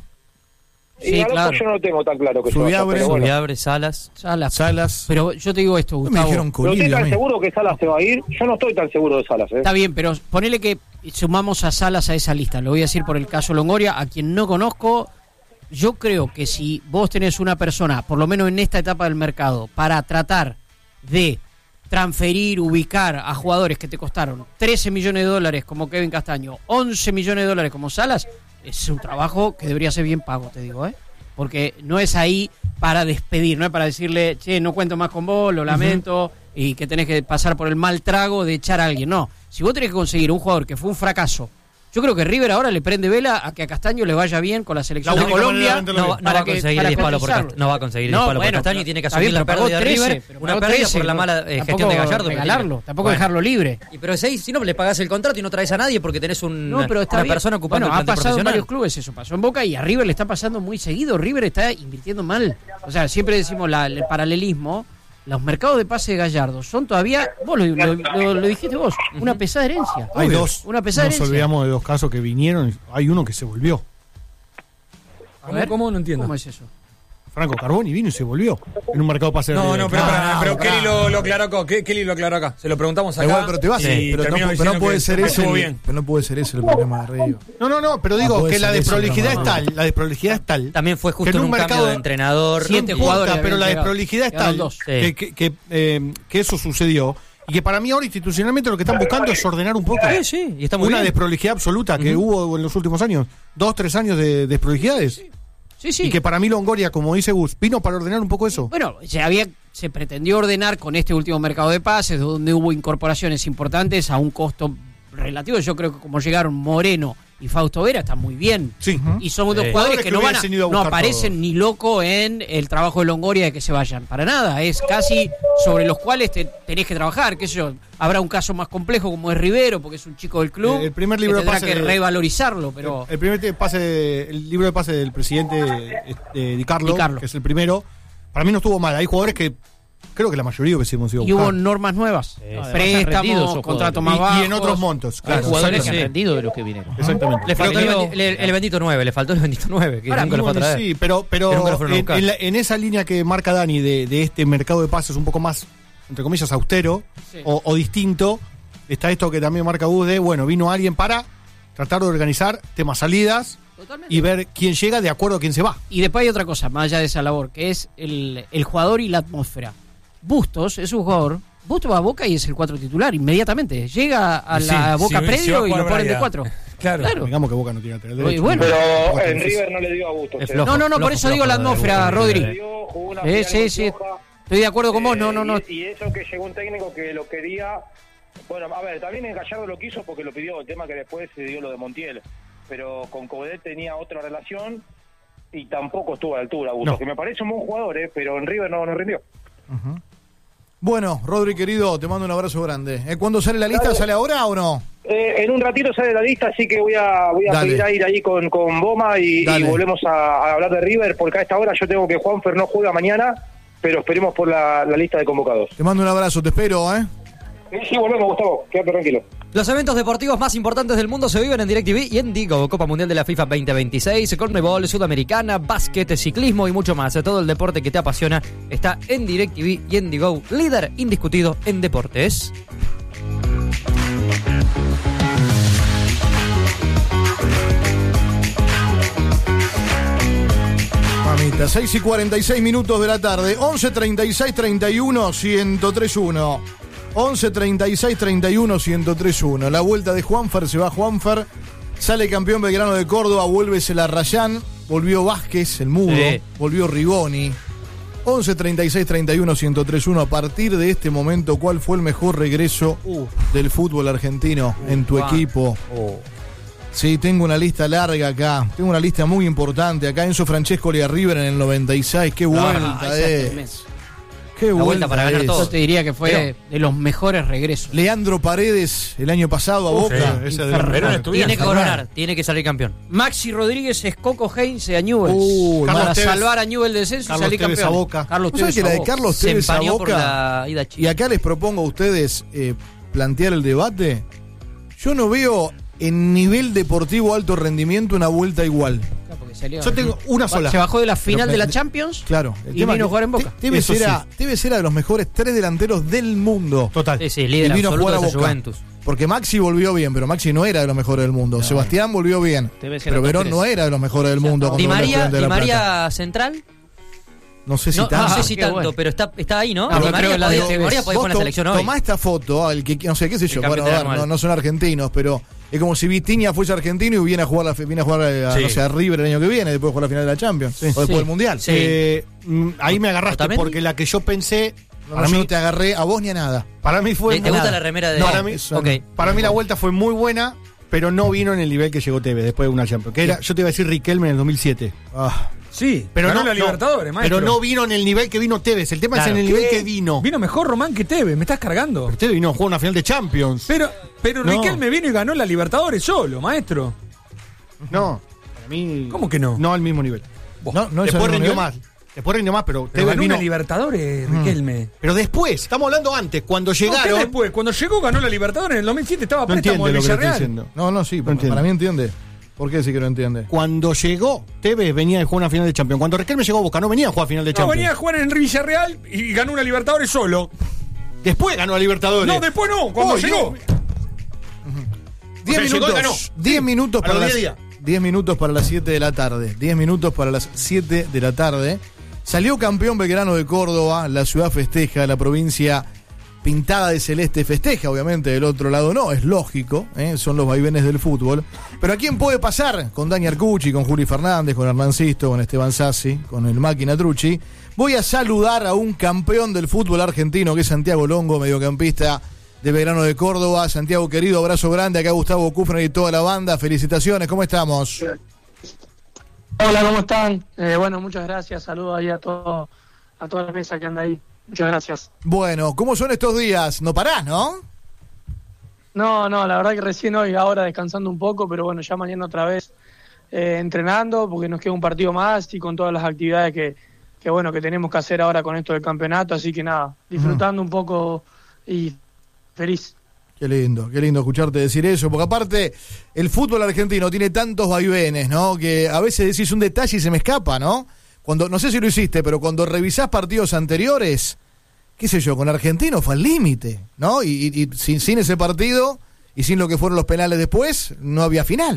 y Sí, Galopo claro. yo no lo tengo tan claro que se vaya, Subiabre, pero bueno. Subiabre, Salas. Salas. Salas. Pero yo te digo esto, Me Gustavo. dijeron Pero estoy Colibio a tan mí. seguro que Salas se va a ir, yo no estoy tan seguro de Salas, ¿eh? Está bien, pero ponele que sumamos a Salas a esa lista. Lo voy a decir por el caso Longoria, a quien no conozco. Yo creo que si vos tenés una persona, por lo menos en esta etapa del mercado, para tratar de transferir, ubicar a jugadores que te costaron trece millones de dólares como Kevin Castaño, once millones de dólares como Salas, es un trabajo que debería ser bien pago, te digo, ¿eh? Porque no es ahí para despedir, no es para decirle, che, no cuento más con vos, lo lamento, y que tenés que pasar por el mal trago de echar a alguien. No, si vos tenés que conseguir un jugador que fue un fracaso, yo creo que River ahora le prende vela a que a Castaño le vaya bien con la selección La de única Colombia. manera de No, va- no va para a que- conseguir para el disparo por cotizarlo. Cast- no va a conseguir el No, disparo por bueno, Castaño y pero- tiene que está asumir bien, la pero pagó pérdida de trece, River, pero una pagó pérdida trece, por la no- mala eh, gestión tampoco de Gallardo. pero regalarlo, tiene- tampoco Bueno. dejarlo libre. Y pero si, si no le pagás el contrato y no traes a nadie porque tenés un, No, pero está una bien. persona ocupando Bueno, ha el plantel pasado en profesional. varios clubes eso, pasó en Boca y a River le está pasando muy seguido. River está invirtiendo mal. O sea, siempre decimos la- el paralelismo. Los mercados de pase de Gallardo son todavía, vos lo, lo- lo- lo dijiste vos, una pesada herencia. Hay Obvio, dos. Una pesada Nos herencia. olvidamos de dos casos que vinieron. Hay uno que se volvió. A ¿Cómo, ver, cómo? No entiendo. ¿Cómo es eso? Franco Carboni vino y se volvió. En un mercado de pase de No, River. no, pero, Ah, pará, pero pará. Kelly lo, lo aclaró acá. ¿Qué- Kelly lo aclaró acá. Se lo preguntamos acá. Igual, pero te vas, y pero, no, terminó pero no diciendo puede que ser ese estuvo el, bien. pero no puede ser ese el problema de River. No, no, no, pero No digo puede que la ser eso, desprolijidad no, es no. tal, la desprolijidad es tal. También fue justo que en un, un cambio mercado de entrenador. Siete no jugadores importa, pero habían la llegado. desprolijidad es Quedaron tal dos. que, Sí. que, que, eh, que eso sucedió y que para mí ahora institucionalmente lo que están buscando es ordenar un poco. Sí, sí, y está muy Una bien. desprolijidad absoluta que hubo en los últimos años. Dos, tres años de desprolijidades. Sí, sí. Y que para mí Longoria, como dice Gus, vino para ordenar un poco eso. Bueno, se había se pretendió ordenar con este último mercado de pases, donde hubo incorporaciones importantes a un costo relativo. Yo creo que como llegaron Moreno y Fausto Vera, está muy bien. Sí. Y somos dos Sí. jugadores Jugadores que que no van a, hubiesen ido a no buscar aparecen todo. ni loco en el trabajo de Longoria de que se vayan. Para nada. Es casi sobre los cuales te, tenés que trabajar. Qué sé yo. Habrá un caso más complejo como es Rivero, porque es un chico del club. El primer que libro de tendrá pase que de- revalorizarlo, pero El primer te- pase, el libro de pase del presidente eh, Di Carlo, Di Carlo. que es el primero, para mí no estuvo mal. Hay jugadores que creo que la mayoría hubiésemos ido a y hubo buscar. normas nuevas. además han rendido Préstamos, esos contratos jugadores. más bajos. y, y en otros montos. Hay Claro, jugadores que han exactamente. rendido de los que vinieron. Exactamente. Le Creo faltó que el, no- bendi- el- el bendito nueve, le faltó el bendito nueve, que Ahora, nunca lo fue a traer. Sí, pero, pero Que nunca lo fueron a en, buscar. en la- en esa línea que marca Dani de, de este mercado de pases un poco más, entre comillas, austero Sí. o, o distinto, está esto que también marca Gus de, bueno, vino alguien para tratar de organizar temas salidas Totalmente. y ver quién llega de acuerdo a quién se va. Y después hay otra cosa, más allá de esa labor, que es el, el jugador y la atmósfera. Bustos es un jugador. Bustos va a Boca y es el cuatro titular inmediatamente. Llega a la Sí, Boca si- si va a predio y jugar lo ponen de Braida. cuatro. Claro. Digamos que Boca no tiene lateral Oye, derecho. bueno. Pero Boca en tiene- River no le dio a gusto. Es ¿sí? flojo. No, no, no, por flojo, eso digo la flojo de atmósfera, Boca. Le Rodri. dio, jugó una Sí, final sí, muy sí. floja. Estoy de acuerdo con vos, no, Eh, no, no. Y, y eso que llegó un técnico que lo quería. Bueno, a ver, también el Gallardo lo quiso porque lo pidió. El tema que después se dio lo de Montiel. Pero con Codet tenía otra relación. y tampoco estuvo a la altura, Augusto, No. que me parece un buen jugador, ¿eh? Pero en River no, no rindió. Uh-huh. Bueno, Rodri, querido, te mando un abrazo grande. ¿Eh, ¿Cuándo sale la lista? Dale. ¿Sale ahora o no? Eh, en un ratito sale la lista, así que voy a voy a Dale. pedir a ir ahí con, con Boma y, y Dale. volvemos a, a hablar de River, porque a esta hora yo tengo que Juanfer no juega mañana, pero esperemos por la, la lista de convocados. Te mando un abrazo, te espero, ¿eh? Sí, sí, volvemos, Gustavo, quédate tranquilo. Los eventos deportivos más importantes del mundo se viven en DirecTV y en Digo, Copa Mundial de la FIFA veinte veintiséis, Conmebol, Sudamericana, básquet, ciclismo y mucho más. Todo el deporte que te apasiona está en DirecTV y en Digo, líder indiscutido en deportes. Mamita, seis y cuarenta y seis minutos de la tarde, once treinta y seis treinta y uno ciento tres uno. once treinta y seis treinta y uno ciento tres uno. La vuelta de Juanfer, se va Juanfer, sale campeón Belgrano de Córdoba, vuelve Celarrayán, volvió Vázquez, el mudo, Sí. volvió Rigoni. once treinta y seis treinta y uno ciento tres uno. A partir de este momento, ¿cuál fue el mejor regreso Uh. del fútbol argentino en tu Juan. equipo? Oh. Sí, tengo una lista larga acá. Tengo una lista muy importante. Acá Enzo Francescoli a River en el noventa y seis. Qué vuelta, Ah, esa es eh. inmensa. Qué La vuelta vuelta para ganar es. todo. Yo te diría que fue Pero- de los mejores regresos. Leandro Paredes el año pasado a Boca. Sí, ese de los Pero mejores. en estudiante. Tiene que coronar, tiene que salir campeón. Maxi Rodríguez es Coco Heinz a Newell's. Uh, para Carlos Tevez. salvar a Newell's del descenso y Carlos salir Tevez campeón. a Boca. Carlos ¿Vos sabés Tevez que la a de Boca. Carlos Se Tevez a empañó por Boca? la ida a Chile. Y acá les propongo a ustedes eh, plantear el debate. Yo no veo en nivel deportivo alto rendimiento una vuelta igual. Claro, porque salió- Yo tengo una sola. Se bajó de la final Pero de la me- Champions. Claro. El Y tema vino es a jugar en que Boca. Te- Tevez Eso era, Tevez era de los mejores tres delanteros del mundo. Total. Sí, sí, líder Y vino a absoluto jugar a de esa Boca. Juventus. Porque Maxi volvió bien, pero Maxi no era de los mejores del mundo. Sebastián volvió bien, Tevez era pero top Verón tres. no era de los mejores del mundo. cuando Di volvió a María, Estudiantes de Di La Plata. María central. No sé si No, tanto. no sé si qué tanto, bueno. pero está, está ahí, ¿no? No, Di pero María creo que la podía, de Di Tevez. María podía Vos jugar en la to- selección hoy. Tomá esta foto, al que no sé qué sé yo, El bueno, capitán a ver, Armal. no, no son argentinos, pero es como si Vitinha fuese argentino y viene a jugar, la, viene a, jugar a, Sí. no sé, a River el año que viene, después de jugar la final de la Champions, o después Sí. del Mundial. Sí. Eh, mm, ahí me agarraste ¿Otamendi? porque la que yo pensé, No, para yo mí, no te agarré a vos ni a nada. para mí fue ¿Te, te muy- gusta la remera de.? No, para mí- eso Ok. no. Para mí la vuelta fue muy buena, pero no vino en el nivel que llegó Tevez después de una Champions. Que era, yo te iba a decir Riquelme en el dos mil siete. Ah, Sí, Pero ganó no, la no, Libertadores, maestro. Pero no vino en el nivel que vino Tevez. El tema Claro. es en el nivel ¿Qué? que vino. Vino mejor Román que Tevez, me estás cargando. Tevez vino a jugar una final de Champions. Pero, pero No. Riquelme vino y ganó la Libertadores solo, maestro. No, para mí. ¿Cómo que no? No al mismo nivel. no, no es el Después mismo rindió nivel. más. Después rindió más, pero Pero Tevez ganó vino. una Libertadores, Riquelme. Pero después, estamos hablando antes, cuando No, ¿qué llegaron. después? Cuando llegó ganó la Libertadores en el dos mil siete, estaba No préstamo entiende del lo que le estoy Villarreal. diciendo. No, no, sí, para, entiendo. para mí entiende. ¿Por qué decir que no entiende? Cuando llegó, Tevez venía de jugar una final de Champions. Cuando Riquelme llegó a Boca, no venía a jugar final de No, Champions. venía a jugar en el Villarreal y ganó una Libertadores solo. Después ganó a Libertadores. No, después no, cuando Oh, llegó. diez O sea, llegó y ganó. minutos. diez minutos a para los las diez días. diez minutos para las siete de la tarde. diez minutos para las siete de la tarde. Salió campeón Belgrano de Córdoba, la ciudad festeja, la provincia pintada de celeste festeja, obviamente del otro lado no, es lógico, ¿eh? Son los vaivenes del fútbol. Pero ¿a quién puede pasar? Con Dani Arcucci, con Juli Fernández, con Hernán Sisto, con Esteban Sassi, con el Máquina Trucci. Voy a saludar a un campeón del fútbol argentino que es Santiago Longo, mediocampista de Belgrano de Córdoba. Santiago querido, abrazo grande, acá Gustavo Kufner y toda la banda, felicitaciones, ¿cómo estamos? Hola, ¿cómo están? Eh, bueno, muchas gracias. Saludos ahí a todo, a toda la mesa que anda ahí. Muchas gracias. Bueno, ¿cómo son estos días? No parás, ¿no? No, no, la verdad que recién hoy, ahora descansando un poco, pero bueno, ya mañana otra vez eh, entrenando, porque nos queda un partido más y con todas las actividades que, que bueno, que tenemos que hacer ahora con esto del campeonato, así que nada, disfrutando un poco y feliz. Qué lindo, qué lindo escucharte decir eso, porque aparte el fútbol argentino tiene tantos vaivenes, ¿no? Que a veces decís un detalle y se me escapa, ¿no? Cuando, no sé si lo hiciste, pero cuando revisás partidos anteriores, qué sé yo, con Argentino fue al límite, ¿no? Y, y- y sin, sin ese partido y sin lo que fueron los penales después, no había final.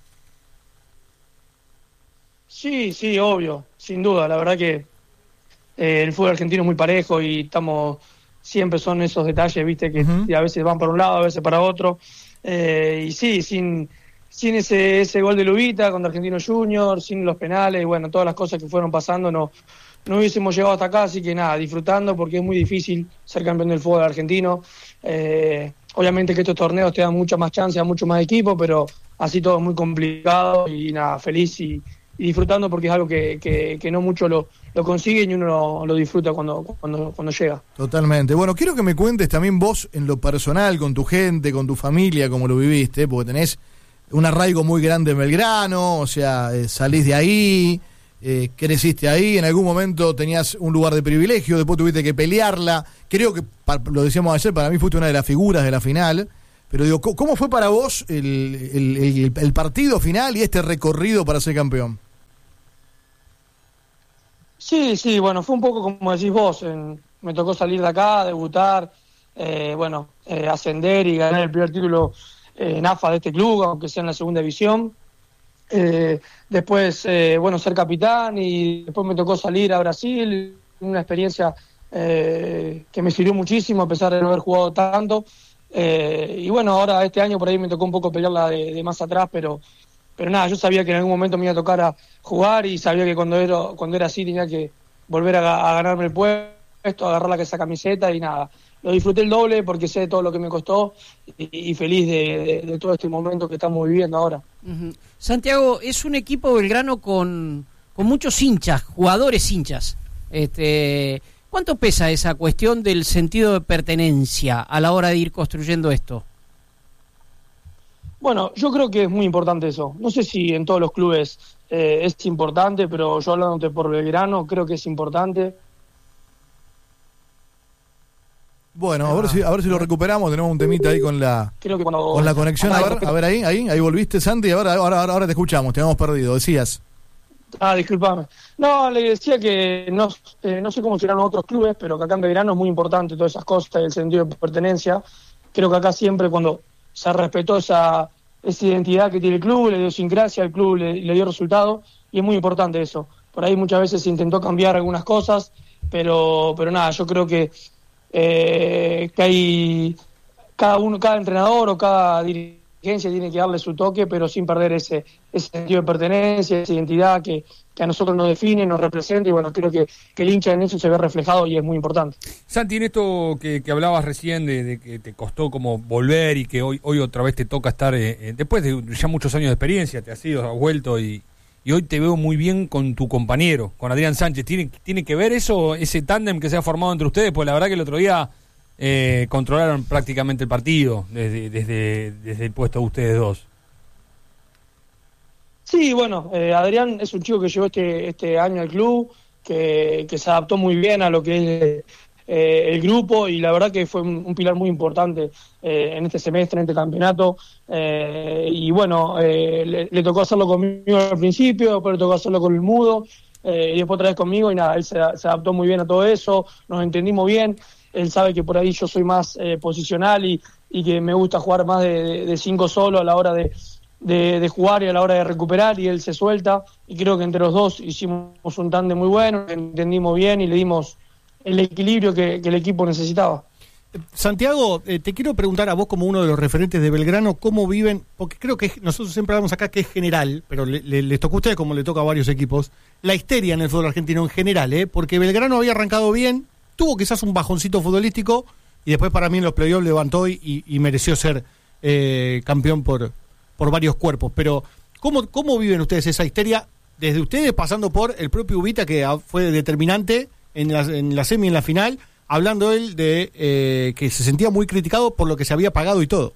Sí, sí, obvio, sin duda, la verdad que eh, el fútbol argentino es muy parejo y estamos, siempre son esos detalles, viste, que Ujú. a veces van para un lado, a veces para otro, eh, y sí, sin, sin ese, ese gol de Lubita contra Argentino Junior, sin los penales, y bueno, todas las cosas que fueron pasando, no, no hubiésemos llegado hasta acá, así que nada, disfrutando, porque es muy difícil ser campeón del fútbol argentino. Eh, obviamente que estos torneos te dan mucha más chance a mucho más equipo, pero así todo es muy complicado y nada, feliz y y disfrutando porque es algo que, que, que no mucho lo, lo consiguen y uno lo, lo disfruta cuando, cuando, cuando llega. Totalmente. Bueno, quiero que me cuentes también vos en lo personal, con tu gente, con tu familia, cómo lo viviste, porque tenés un arraigo muy grande en Belgrano, o sea, eh, salís de ahí, eh, creciste ahí, en algún momento tenías un lugar de privilegio, después tuviste que pelearla. Creo que, pa, lo decíamos ayer, para mí fuiste una de las figuras de la final. Pero digo, ¿cómo fue para vos el, el, el, el partido final y este recorrido para ser campeón? Sí, sí, bueno, fue un poco como decís vos, en, me tocó salir de acá, debutar, eh, bueno, eh, ascender y ganar el primer título eh, en A F A de este club, aunque sea en la segunda división. Eh, después, eh, bueno, ser capitán y después me tocó salir a Brasil, una experiencia eh, que me sirvió muchísimo a pesar de no haber jugado tanto. Eh, y bueno, ahora este año por ahí me tocó un poco pelearla de, de más atrás, pero pero nada, yo sabía que en algún momento me iba a tocar a jugar y sabía que cuando era, cuando era así tenía que volver a, a ganarme el puesto, a agarrar la esa camiseta y nada. Lo disfruté el doble porque sé todo lo que me costó y, y feliz de, de, de todo este momento que estamos viviendo ahora. Uh-huh. Santiago, es un equipo Belgrano con, con muchos hinchas, jugadores hinchas. Este... ¿Cuánto pesa esa cuestión del sentido de pertenencia a la hora de ir construyendo esto? Bueno, yo creo que es muy importante eso. No sé si en todos los clubes eh, es importante, pero yo hablándote por Belgrano, creo que es importante. Bueno, a ver si a ver si lo recuperamos. Tenemos un temita ahí con la creo que cuando, con la conexión. A ver, a ver ahí, ahí, ahí volviste, Santi. Ahora, ahora, ahora te escuchamos. Te hemos perdido. Decías. Ah, disculpame. No, le decía que no, eh, no sé cómo serán los otros clubes, pero que acá en Belgrano es muy importante todas esas cosas, el sentido de pertenencia. Creo que acá siempre cuando se respetó esa, esa identidad que tiene el club, le dio idiosincrasia, el club le, le dio resultado, y es muy importante eso. Por ahí muchas veces se intentó cambiar algunas cosas, pero pero nada, yo creo que, eh, que hay cada uno, cada entrenador o cada dirigente tiene que darle su toque, pero sin perder ese, ese sentido de pertenencia, esa identidad que, que a nosotros nos define, nos representa, y bueno, creo que, que el hincha en eso se ve reflejado y es muy importante. Santi, en esto que, que hablabas recién de, de que te costó como volver y que hoy hoy otra vez te toca estar, eh, después de ya muchos años de experiencia, te has ido, has vuelto y, y hoy te veo muy bien con tu compañero, con Adrián Sánchez. ¿Tiene, tiene que ver eso, ese tándem que se ha formado entre ustedes? Pues la verdad que el otro día Eh, controlaron prácticamente el partido desde, desde, desde el puesto de ustedes dos. Sí, bueno, eh, Adrián es un chico que llegó este este año al club, que, que se adaptó muy bien a lo que es eh, el grupo, y la verdad que fue un, un pilar muy importante eh, en este semestre, en este campeonato. Eh, y bueno, eh, le, le tocó hacerlo conmigo al principio, después le tocó hacerlo con el Mudo, eh, y después otra vez conmigo, y nada, él se, se adaptó muy bien a todo eso, nos entendimos bien. Él sabe que por ahí yo soy más eh, posicional y, y que me gusta jugar más de, de, de cinco solo a la hora de, de, de jugar y a la hora de recuperar, y él se suelta, y creo que entre los dos hicimos un tándem muy bueno, entendimos bien y le dimos el equilibrio que, que el equipo necesitaba. Santiago, eh, te quiero preguntar a vos como uno de los referentes de Belgrano, ¿cómo viven? Porque creo que nosotros siempre hablamos acá que es general, pero le, le, les tocó a ustedes como le toca a varios equipos, la histeria en el fútbol argentino en general, ¿eh? Porque Belgrano había arrancado bien, tuvo quizás un bajoncito futbolístico y después para mí en los playoffs levantó y, y, y mereció ser eh, campeón por, por varios cuerpos. Pero ¿cómo, ¿cómo viven ustedes esa histeria? Desde ustedes pasando por el propio Ubita, que fue determinante en la, en la semi y en la final, hablando él de eh, que se sentía muy criticado por lo que se había pagado y todo.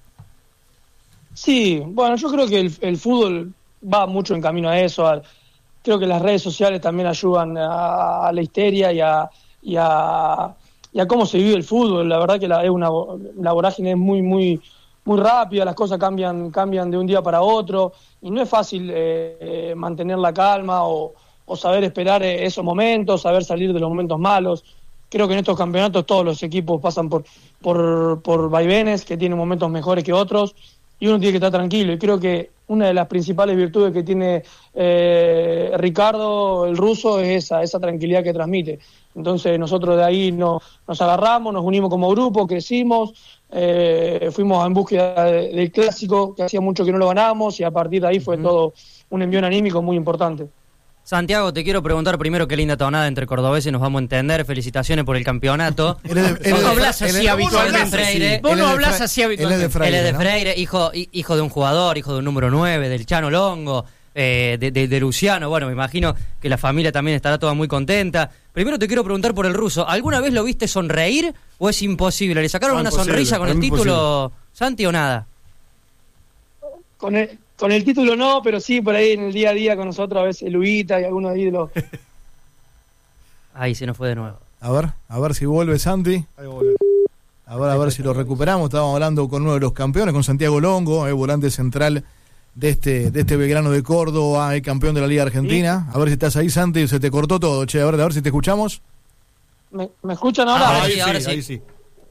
Sí, bueno, yo creo que el, el fútbol va mucho en camino a eso. A, creo que las redes sociales también ayudan a, a la histeria y a Y a, y a cómo se vive el fútbol. La verdad que la, es una, la vorágine es muy muy muy rápida, las cosas cambian cambian de un día para otro, y no es fácil eh, eh, mantener la calma o, o saber esperar eh, esos momentos, saber salir de los momentos malos. Creo que en estos campeonatos todos los equipos pasan por, por, por vaivenes, que tienen momentos mejores que otros, y uno tiene que estar tranquilo, y creo que una de las principales virtudes que tiene eh, Ricardo, el ruso, es esa, esa tranquilidad que transmite. Entonces nosotros de ahí no, nos agarramos, nos unimos como grupo, crecimos, eh, fuimos en búsqueda de, del clásico, que hacía mucho que no lo ganábamos, y a partir de ahí fue uh-huh. todo un envión anímico muy importante. Santiago, te quiero preguntar primero qué linda tonada entre cordobeses, nos vamos a entender, felicitaciones por el campeonato. Vos no hablas así habitualmente. Vos no hablas así habitualmente. Él es de Freire, hijo, hijo de un jugador, hijo de un número nueve, del Chano Longo. eh, de, de, de Luciano. Bueno, me imagino que la familia también estará toda muy contenta. Primero te quiero preguntar por el ruso. ¿Alguna vez lo viste sonreír o es imposible? ¿Le sacaron No, una imposible, sonrisa con el imposible. título, Santi, o nada? Con el, con el título no, pero sí por ahí en el día a día con nosotros, a veces Luguita y algunos ahí de los... Ahí se nos fue de nuevo. A ver, a ver si vuelve Santi. A ver, a ver si lo recuperamos. Estábamos hablando con uno de los campeones, con Santiago Longo, eh, volante central de este de este Belgrano de Córdoba, el campeón de la Liga Argentina. A ver si estás ahí, Santi. Se te cortó todo, che. A ver, a ver si te escuchamos. ¿Me, me escuchan ahora? Ahora ahí sí, ahora sí. ahí sí.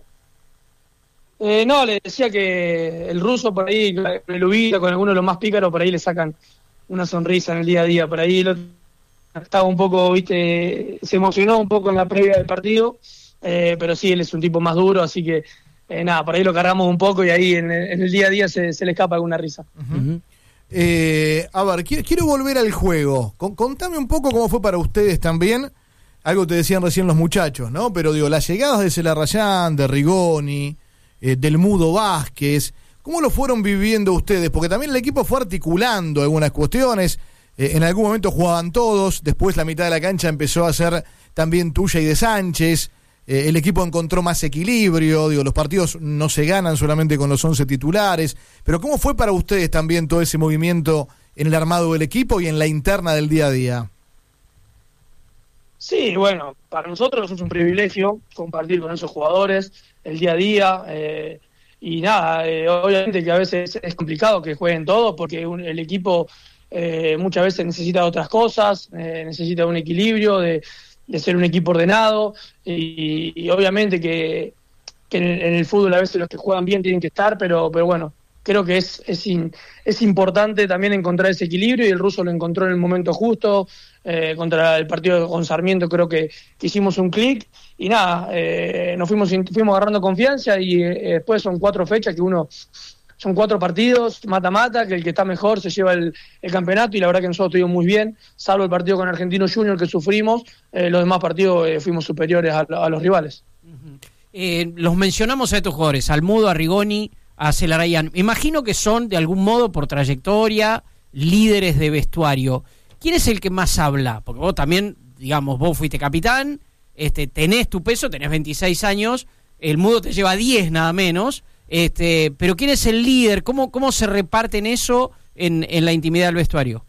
Eh, no, le decía que el ruso por ahí, con el Luguita, con alguno de los más pícaros, por ahí le sacan una sonrisa en el día a día. Por ahí el otro estaba un poco, viste, se emocionó un poco en la previa del partido, eh, pero sí, él es un tipo más duro, así que eh, nada, por ahí lo cargamos un poco y ahí en, en el día a día se, se le escapa alguna risa. Uh-huh. eh, a ver, quiero, quiero volver al juego. Con, contame un poco cómo fue para ustedes también. Algo te decían recién los muchachos, ¿no? Pero digo, las llegadas de Celarrayán, de Rigoni, eh, del Mudo Vázquez, ¿cómo lo fueron viviendo ustedes? Porque también el equipo fue articulando algunas cuestiones. Eh, en algún momento jugaban todos, después la mitad de la cancha empezó a ser también tuya y de Sánchez, eh, el equipo encontró más equilibrio, digo, los partidos no se ganan solamente con los once titulares, pero ¿cómo fue para ustedes también todo ese movimiento en el armado del equipo y en la interna del día a día? Sí, bueno, para nosotros es un privilegio compartir con esos jugadores el día a día, eh, y nada, eh, obviamente que a veces es complicado que jueguen todos porque un, el equipo... Eh, muchas veces necesita otras cosas, eh, necesita un equilibrio, de, de ser un equipo ordenado, y, y obviamente que, que en, el, en el fútbol a veces los que juegan bien tienen que estar, pero, pero bueno, creo que es, es, in, es importante también encontrar ese equilibrio, y el ruso lo encontró en el momento justo. Eh, contra el partido con Sarmiento creo que, que hicimos un clic, y nada, eh, nos fuimos, fuimos agarrando confianza, y eh, después son cuatro fechas que uno... Son cuatro partidos, mata-mata, que el que está mejor se lleva el, el campeonato, y la verdad que nosotros estuvimos muy bien, salvo el partido con Argentino Junior que sufrimos, eh, los demás partidos eh, fuimos superiores a, a los rivales. Uh-huh. eh, los mencionamos a estos jugadores, al Mudo, a Rigoni, a Celarrayán. Imagino que son, de algún modo, por trayectoria, líderes de vestuario. ¿Quién es el que más habla? Porque vos también, digamos, vos fuiste capitán, este, tenés tu peso, tenés veintiséis años, el Mudo te lleva diez nada menos. Este, pero ¿quién es el líder? ¿Cómo, cómo se reparten eso en, en la intimidad del vestuario?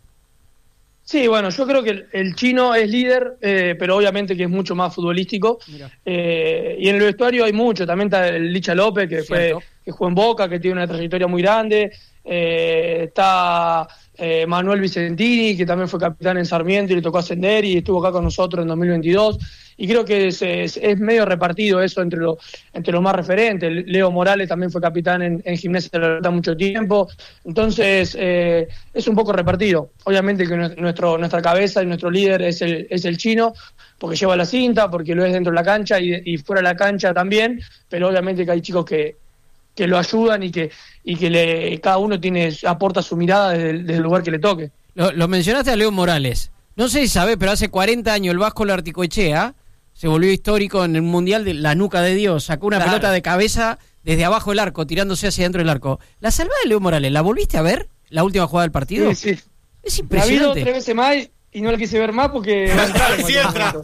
Sí, bueno, yo creo que el, el chino es líder, eh, pero obviamente que es mucho más futbolístico. Eh, y en el vestuario hay mucho. También está el Licha López, que fue que jugó en Boca, que tiene una trayectoria muy grande. Eh, está eh, Manuel Vicentini, que también fue capitán en Sarmiento y le tocó ascender y estuvo acá con nosotros en dos mil veintidós. Y creo que es, es, es medio repartido eso entre, lo, entre los más referentes. Leo Morales también fue capitán en, en Gimnasia de la Plata mucho tiempo. Entonces, eh, es un poco repartido. Obviamente que nuestro, nuestra cabeza y nuestro líder es el, es el chino, porque lleva la cinta, porque lo es dentro de la cancha y, y fuera de la cancha también. Pero obviamente que hay chicos que, que lo ayudan y que, y que le, cada uno tiene aporta su mirada desde, desde el lugar que le toque. Lo, lo mencionaste a Leo Morales. No sé si sabés, pero hace cuarenta años el Vasco Larticoechea se volvió histórico en el Mundial de la nuca de Dios. Sacó una claro. pelota de cabeza desde abajo del arco, tirándose hacia adentro del arco. La salvada de Leo Morales, ¿la volviste a ver? ¿La última jugada del partido? Sí, sí. Es impresionante. La vi dos, tres veces más y no la quise ver más porque... sí, entra.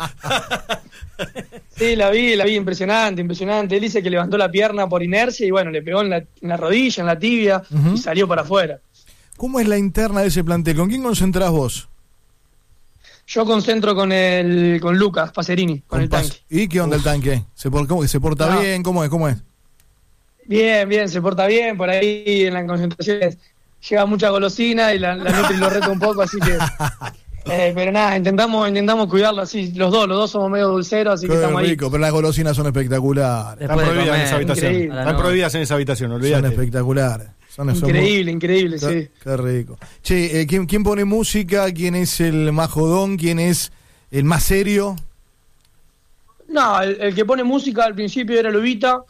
Sí, la vi, la vi, impresionante, impresionante. Él dice que levantó la pierna por inercia y bueno, le pegó en la, en la rodilla, en la tibia, uh-huh. y salió para afuera. ¿Cómo es la interna de ese plantel? ¿Con quién concentrás vos? Yo concentro con el con Lucas Pacerini, con, con el tanque. ¿Y qué onda Uf. el tanque? ¿Se, por, cómo, ¿se porta no. bien? ¿Cómo es? ¿Cómo es? Bien, bien, se porta bien. Por ahí en las concentraciones lleva mucha golosina y la, la Nutri lo reta un poco, así que... Eh, pero nada, intentamos intentamos cuidarlo así, los dos, los dos somos medio dulceros, así Qué que estamos rico, ahí. Pero las golosinas son espectaculares. Están prohibidas en esa habitación. Están prohibidas en esa habitación, olvídate. Son espectaculares. Son, increíble, muy... increíble, qué, sí. Qué rico. Che, eh, ¿quién, ¿quién pone música? ¿Quién es el más jodón? ¿Quién es el más serio? No, el, el que pone música al principio era Lubita,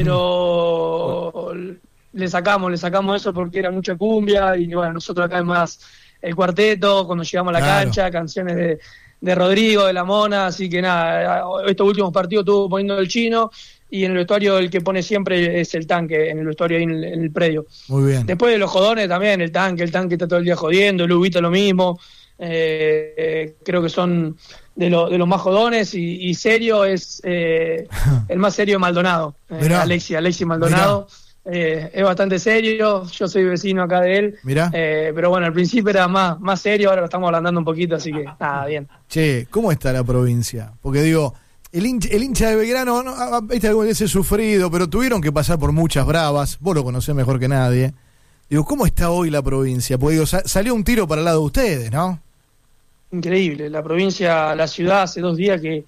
pero uh-huh. le sacamos, le sacamos eso porque era mucha cumbia y bueno, nosotros acá es más el cuarteto, cuando llegamos a la claro. cancha, canciones de, de Rodrigo, de La Mona, así que nada, estos últimos partidos estuvo poniendo el chino, y en el vestuario el que pone siempre es el tanque, en el vestuario ahí en el, en el predio. Muy bien. Después de los jodones también, el tanque, el tanque está todo el día jodiendo, el Ubita lo mismo, eh, eh, creo que son de, lo, de los más jodones, y, y serio es eh, el más serio Maldonado, eh, Alexi, Alexi Maldonado. Eh, es bastante serio, yo soy vecino acá de él, eh, pero bueno, al principio era más, más serio, ahora lo estamos ablandando un poquito, así que nada, bien. Che, ¿cómo está la provincia? Porque digo, el hincha, el hincha de Belgrano, no, ah, viste, alguna vez he sufrido, pero tuvieron que pasar por muchas bravas, vos lo conocés mejor que nadie. Digo, ¿cómo está hoy la provincia? Porque digo, sa- salió un tiro para el lado de ustedes, ¿no? Increíble, la provincia, la ciudad, hace dos días que,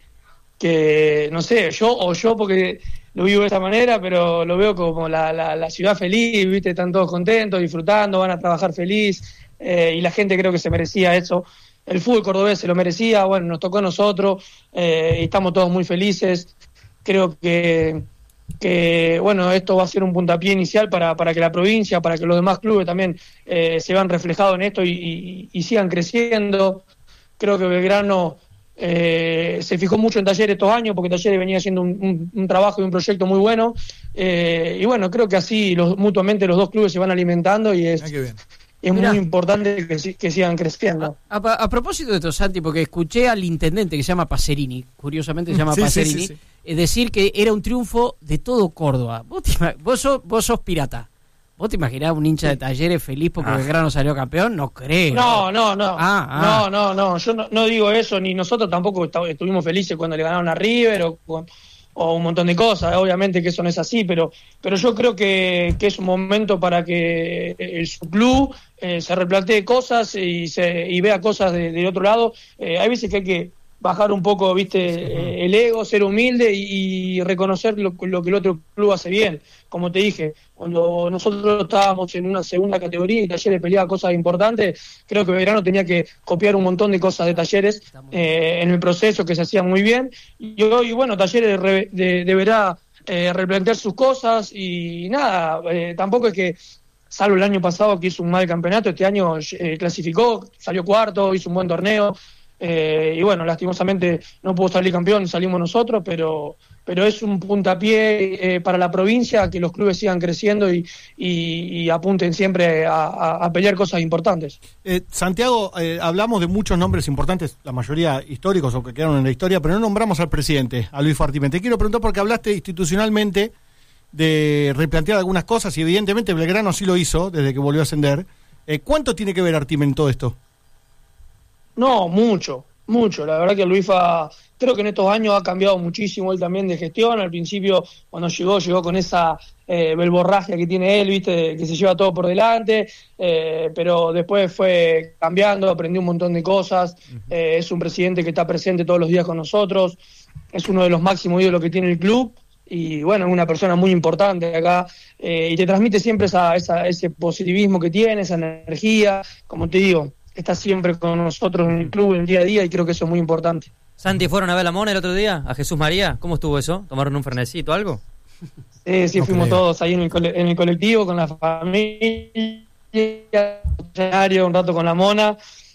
que no sé, yo o yo porque lo vivo de esta manera, pero lo veo como la, la, la ciudad feliz, ¿viste? Están todos contentos, disfrutando, van a trabajar feliz, eh, y la gente creo que se merecía eso. El fútbol cordobés se lo merecía, bueno, nos tocó a nosotros, eh, y estamos todos muy felices. Creo que, que, bueno, esto va a ser un puntapié inicial para, para que la provincia, para que los demás clubes también eh, se vean reflejados en esto y, y, y sigan creciendo. Creo que Belgrano eh, se fijó mucho en Talleres estos años, porque Talleres venía haciendo un, un, un trabajo y un proyecto muy bueno, eh, y bueno, creo que así los, mutuamente los dos clubes se van alimentando, y es, es muy importante que, que sigan creciendo. A, a, a propósito de esto, Santi, porque escuché al intendente que se llama Pacerini, curiosamente se llama Sí, sí, Pacerini, sí, sí. eh, decir que era un triunfo de todo Córdoba. Vos, te ima- vos, sos, vos sos pirata. ¿Vos te imaginás un hincha de Talleres feliz porque Ah. Belgrano salió campeón? No creo. No, no, no. Ah, ah. No, no, no. Yo no, no digo eso, ni nosotros tampoco esta- estuvimos felices cuando le ganaron a River o, con- o un montón de cosas. Obviamente que eso no es así, pero, pero yo creo que, que es un momento para que el, su club eh, se replantee cosas y, se, y vea cosas de- del otro lado. Eh, hay veces que hay que bajar un poco, viste, eh, el ego, ser humilde y, y reconocer lo, lo que el otro club hace bien. Como te dije, cuando nosotros estábamos en una segunda categoría y Talleres peleaba cosas importantes, creo que Belgrano tenía que copiar un montón de cosas de Talleres eh, en el proceso, que se hacía muy bien. Y hoy, bueno, Talleres re- de- deberá eh, replantear sus cosas y nada, eh, tampoco es que, salvo el año pasado que hizo un mal campeonato, este año eh, clasificó, salió cuarto, hizo un buen torneo. Eh, y bueno, lastimosamente no pudo salir campeón, salimos nosotros, pero pero es un puntapié eh, para la provincia, que los clubes sigan creciendo y, y, y apunten siempre a, a, a pelear cosas importantes. Eh, Santiago, eh, hablamos de muchos nombres importantes, la mayoría históricos o que quedaron en la historia, pero no nombramos al presidente, a Luis Fartimén. Te quiero preguntar porque hablaste institucionalmente de replantear algunas cosas y evidentemente Belgrano sí lo hizo desde que volvió a ascender. Eh, ¿Cuánto tiene que ver Artimen en todo esto? No, mucho, mucho. La verdad que Luifa, creo que en estos años ha cambiado muchísimo él también de gestión. Al principio, cuando llegó, llegó con esa eh, belborragia que tiene él, viste, que se lleva todo por delante, eh, pero después fue cambiando, aprendió un montón de cosas. Eh, es un presidente que está presente todos los días con nosotros, es uno de los máximos ídolos que tiene el club. Y bueno, es una persona muy importante acá, eh, y te transmite siempre esa, esa, ese positivismo que tiene, esa energía. Como te digo, está siempre con nosotros en el club, en el día a día, y creo que eso es muy importante. Santi, ¿fueron a ver a la Mona el otro día? ¿A Jesús María? ¿Cómo estuvo eso? ¿Tomaron un fernecito o algo? Eh, sí, No fuimos creo. todos ahí en el, cole- en el colectivo, con la familia, un rato con la Mona,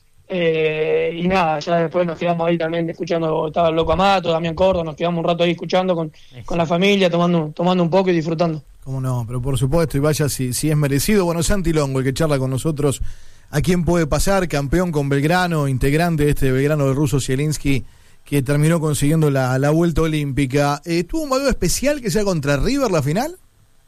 eh, y nada, ya después nos quedamos ahí también escuchando, estaba el Loco Amato, Damián Córdoba, nos quedamos un rato ahí escuchando con, con la familia, tomando, tomando un poco y disfrutando. Cómo no, pero por supuesto, y vaya si, si es merecido. Bueno, Santi Longo, el que charla con nosotros, ¿a quién puede pasar? Campeón con Belgrano, integrante de este Belgrano del ruso Zielinski, que terminó consiguiendo la, la vuelta olímpica. Eh, ¿Tuvo un valor especial que sea contra River la final?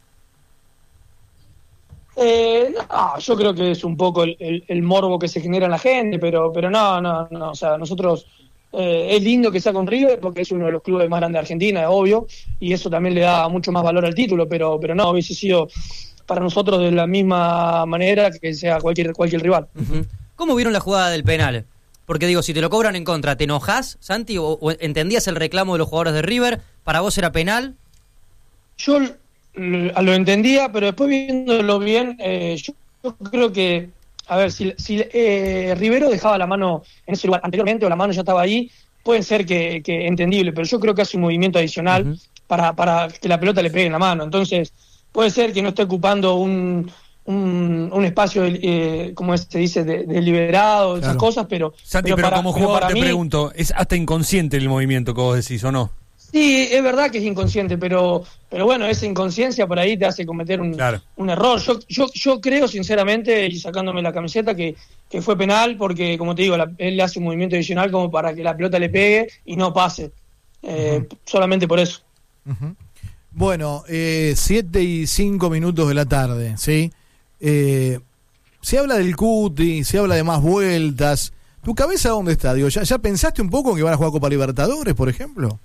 Eh, no, yo creo que es un poco el, el, el morbo que se genera en la gente, pero pero no, no, no, o sea, nosotros, eh, es lindo que sea con River porque es uno de los clubes más grandes de Argentina, es obvio, y eso también le da mucho más valor al título, pero pero no, hubiese sido para nosotros de la misma manera que sea cualquier cualquier rival. ¿Cómo vieron la jugada del penal? Porque digo, si te lo cobran en contra, ¿te enojás, Santi? ¿O, o entendías el reclamo de los jugadores de River? ¿Para vos era penal? Yo lo, lo entendía, pero después viéndolo bien, eh, yo, yo creo que, a ver, si, si eh, Rivero dejaba la mano en ese lugar anteriormente o la mano ya estaba ahí, puede ser que, que entendible, pero yo creo que hace un movimiento adicional uh-huh. para, para que la pelota le pegue en la mano. Entonces, puede ser que no esté ocupando un, un, un espacio, eh, como se dice, de, deliberado, esas Claro. cosas, pero... Santi, pero, para, como pero jugador para te mí, pregunto, ¿es hasta inconsciente el movimiento que vos decís o no? Sí, es verdad que es inconsciente, pero pero bueno, esa inconsciencia por ahí te hace cometer un, Claro. un error. Yo, yo yo creo sinceramente, y sacándome la camiseta, que, que fue penal porque, como te digo, la- él le hace un movimiento adicional como para que la pelota le pegue y no pase. Eh, Solamente por eso. Ujú. Bueno, eh, siete y cinco minutos de la tarde, ¿sí? Eh, se habla del Cuti, se habla de más vueltas. ¿Tu cabeza dónde está? Digo, ¿ya, ya pensaste un poco en que van a jugar Copa Libertadores, por ejemplo?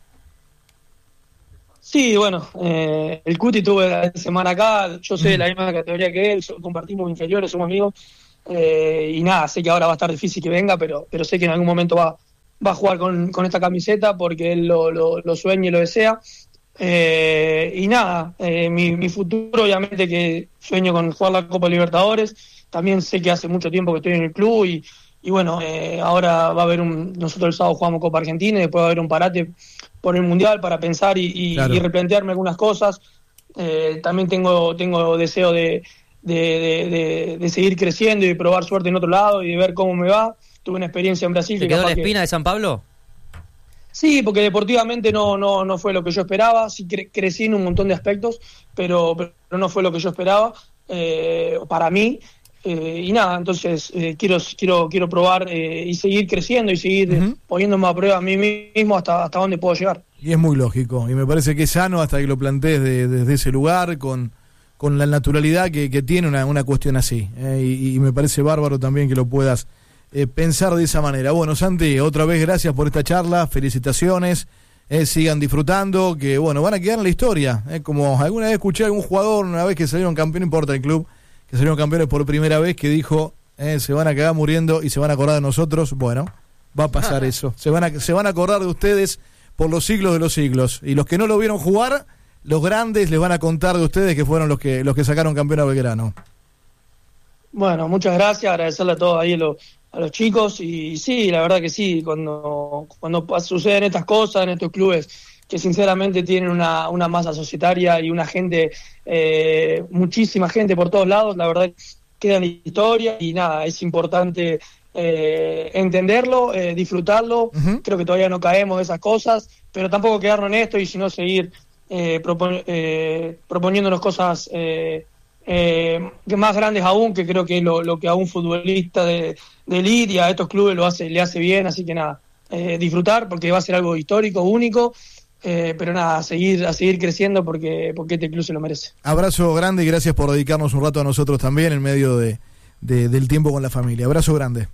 Sí, bueno, eh, el Cuti tuve la semana acá, yo soy de la misma categoría que él, so- compartimos inferiores, somos amigos, eh, y nada, sé que ahora va a estar difícil que venga, pero pero sé que en algún momento va, va a jugar con, con esta camiseta porque él lo, lo, lo sueña y lo desea. Eh, y nada, eh, mi, mi futuro obviamente que sueño con jugar la Copa Libertadores, también sé que hace mucho tiempo que estoy en el club y, y bueno, eh, ahora va a haber un, nosotros el sábado jugamos Copa Argentina y después va a haber un parate por el Mundial para pensar y, y, Claro. y replantearme algunas cosas. Eh, también tengo, tengo deseo de, de, de, de- de seguir creciendo y de probar suerte en otro lado y de ver cómo me va. Tuve una experiencia en Brasil. ¿Te que quedó capaz la que- espina de San Pablo? Sí, porque deportivamente no, no, no fue lo que yo esperaba. Sí cre- crecí en un montón de aspectos, pero, pero no fue lo que yo esperaba eh, para mí. Eh, y nada, entonces eh, quiero, quiero, quiero probar eh, y seguir creciendo y seguir Ujú. poniéndome a prueba a mí mismo hasta, hasta dónde puedo llegar. Y es muy lógico, y me parece que es sano hasta que lo plantees de- desde ese lugar, con, con la naturalidad que, que tiene una, una cuestión así. eh, y, y me parece bárbaro también que lo puedas eh, pensar de esa manera. Bueno, Santi, otra vez gracias por esta charla, felicitaciones, eh, sigan disfrutando, que bueno, van a quedar en la historia. eh, como alguna vez escuché a algún jugador, una vez que salieron campeón, no importa el club, que salieron campeones por primera vez, que dijo, eh, se van a quedar muriendo y se van a acordar de nosotros. Bueno, va a pasar eso. Se van a, se van a acordar de ustedes por los siglos de los siglos. Y los que no lo vieron jugar, los grandes les van a contar de ustedes que fueron los que los que sacaron campeón a Belgrano. Bueno, muchas gracias, agradecerle a todos ahí a los, a los chicos y sí, la verdad que sí, cuando, cuando pas- suceden estas cosas en estos clubes que sinceramente tienen una, una masa societaria y una gente, eh, muchísima gente por todos lados, la verdad queda en la historia y nada, es importante eh, entenderlo, eh, disfrutarlo, Ujú. creo que todavía no caemos de esas cosas, pero tampoco quedarnos en esto y sino seguir eh, propon- eh, proponiéndonos cosas eh, eh, que más grandes aún, que creo que es lo, lo que a un futbolista de, de elite y a estos clubes lo hace, le hace bien, así que nada, eh, disfrutar porque va a ser algo histórico, único, eh, pero nada, a seguir, a seguir creciendo porque, porque este club se lo merece. Abrazo grande y gracias por dedicarnos un rato a nosotros también en medio de, de- del tiempo con la familia. Abrazo grande.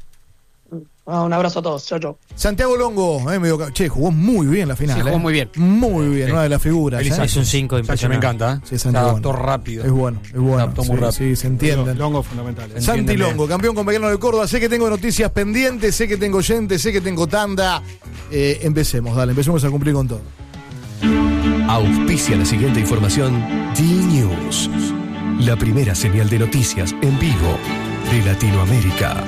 Ah, un abrazo a todos, chao, chao. Santiago Longo, eh, medio ca- che, jugó muy bien la final. Sí, jugó eh. muy bien. Muy bien, Sí. una de las figuras. Feliz eh. Es un cinco Sánchez me impresionante. encanta, ¿eh? Sí, Se Santiago. adaptó rápido. Es bueno, es bueno. adaptó muy Sí, rápido. sí, se entiende. Longo fundamental. eh. Santi Entiéndeme. Longo, campeón con Belgrano de Córdoba. Sé que tengo noticias pendientes, sé que tengo oyentes, sé que tengo tanda. Eh, empecemos, dale, empecemos a cumplir con todo. Auspicia la siguiente información D-News, la primera señal de noticias en vivo de Latinoamérica.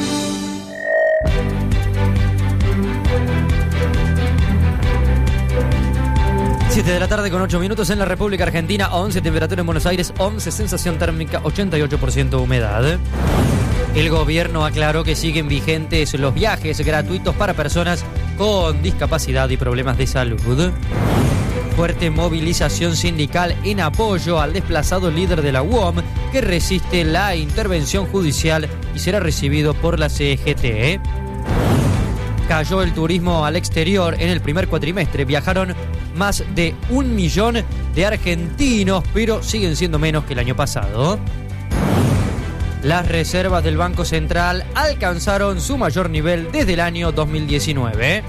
siete de la tarde con ocho minutos en la República Argentina, once temperatura en Buenos Aires, once sensación térmica, ochenta y ocho por ciento humedad. El gobierno aclaró que siguen vigentes los viajes gratuitos para personas con discapacidad y problemas de salud. Fuerte movilización sindical en apoyo al desplazado líder de la U O M que resiste la intervención judicial y será recibido por la C G T. Cayó el turismo al exterior en el primer cuatrimestre. Viajaron más de un millón de argentinos, pero siguen siendo menos que el año pasado. Las reservas del Banco Central alcanzaron su mayor nivel desde el año dos mil diecinueve.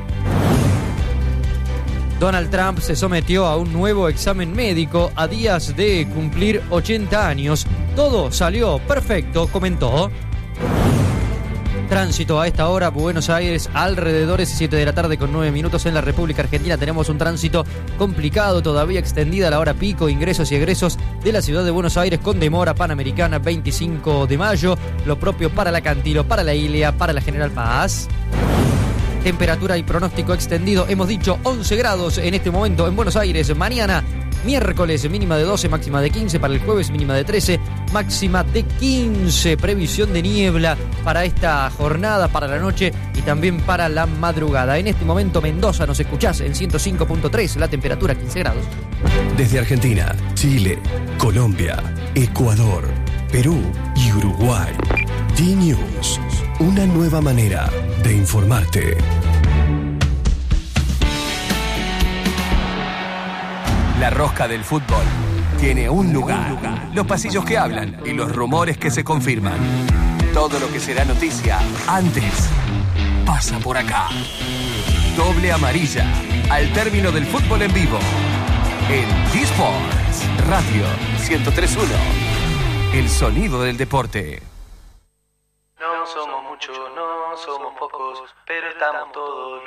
Donald Trump se sometió a un nuevo examen médico a días de cumplir ochenta años. Todo salió perfecto, comentó. Tránsito a esta hora, Buenos Aires, alrededores siete de la tarde con nueve minutos en la República Argentina. Tenemos un tránsito complicado, todavía extendida la hora pico, ingresos y egresos de la ciudad de Buenos Aires con demora Panamericana veinticinco de mayo. Lo propio para la Cantilo, para la Ilia, para la General Paz. Temperatura y pronóstico extendido, hemos dicho once grados en este momento en Buenos Aires. Mañana, miércoles, mínima de doce, máxima de quince. Para el jueves, mínima de trece, máxima de quince. Previsión de niebla para esta jornada, para la noche y también también para la madrugada. En este momento Mendoza nos escuchás en ciento cinco punto tres, la temperatura quince grados. Desde Argentina, Chile, Colombia, Ecuador, Perú y Uruguay. D-News, una nueva manera de informarte. La rosca del fútbol tiene un lugar. Los pasillos que hablan y los rumores que se confirman. Todo lo que será noticia antes pasa por acá. Doble amarilla al término del fútbol en vivo. En D-Sports Radio ciento tres punto uno. El sonido del deporte. No somos muchos, no somos pocos, pero estamos todos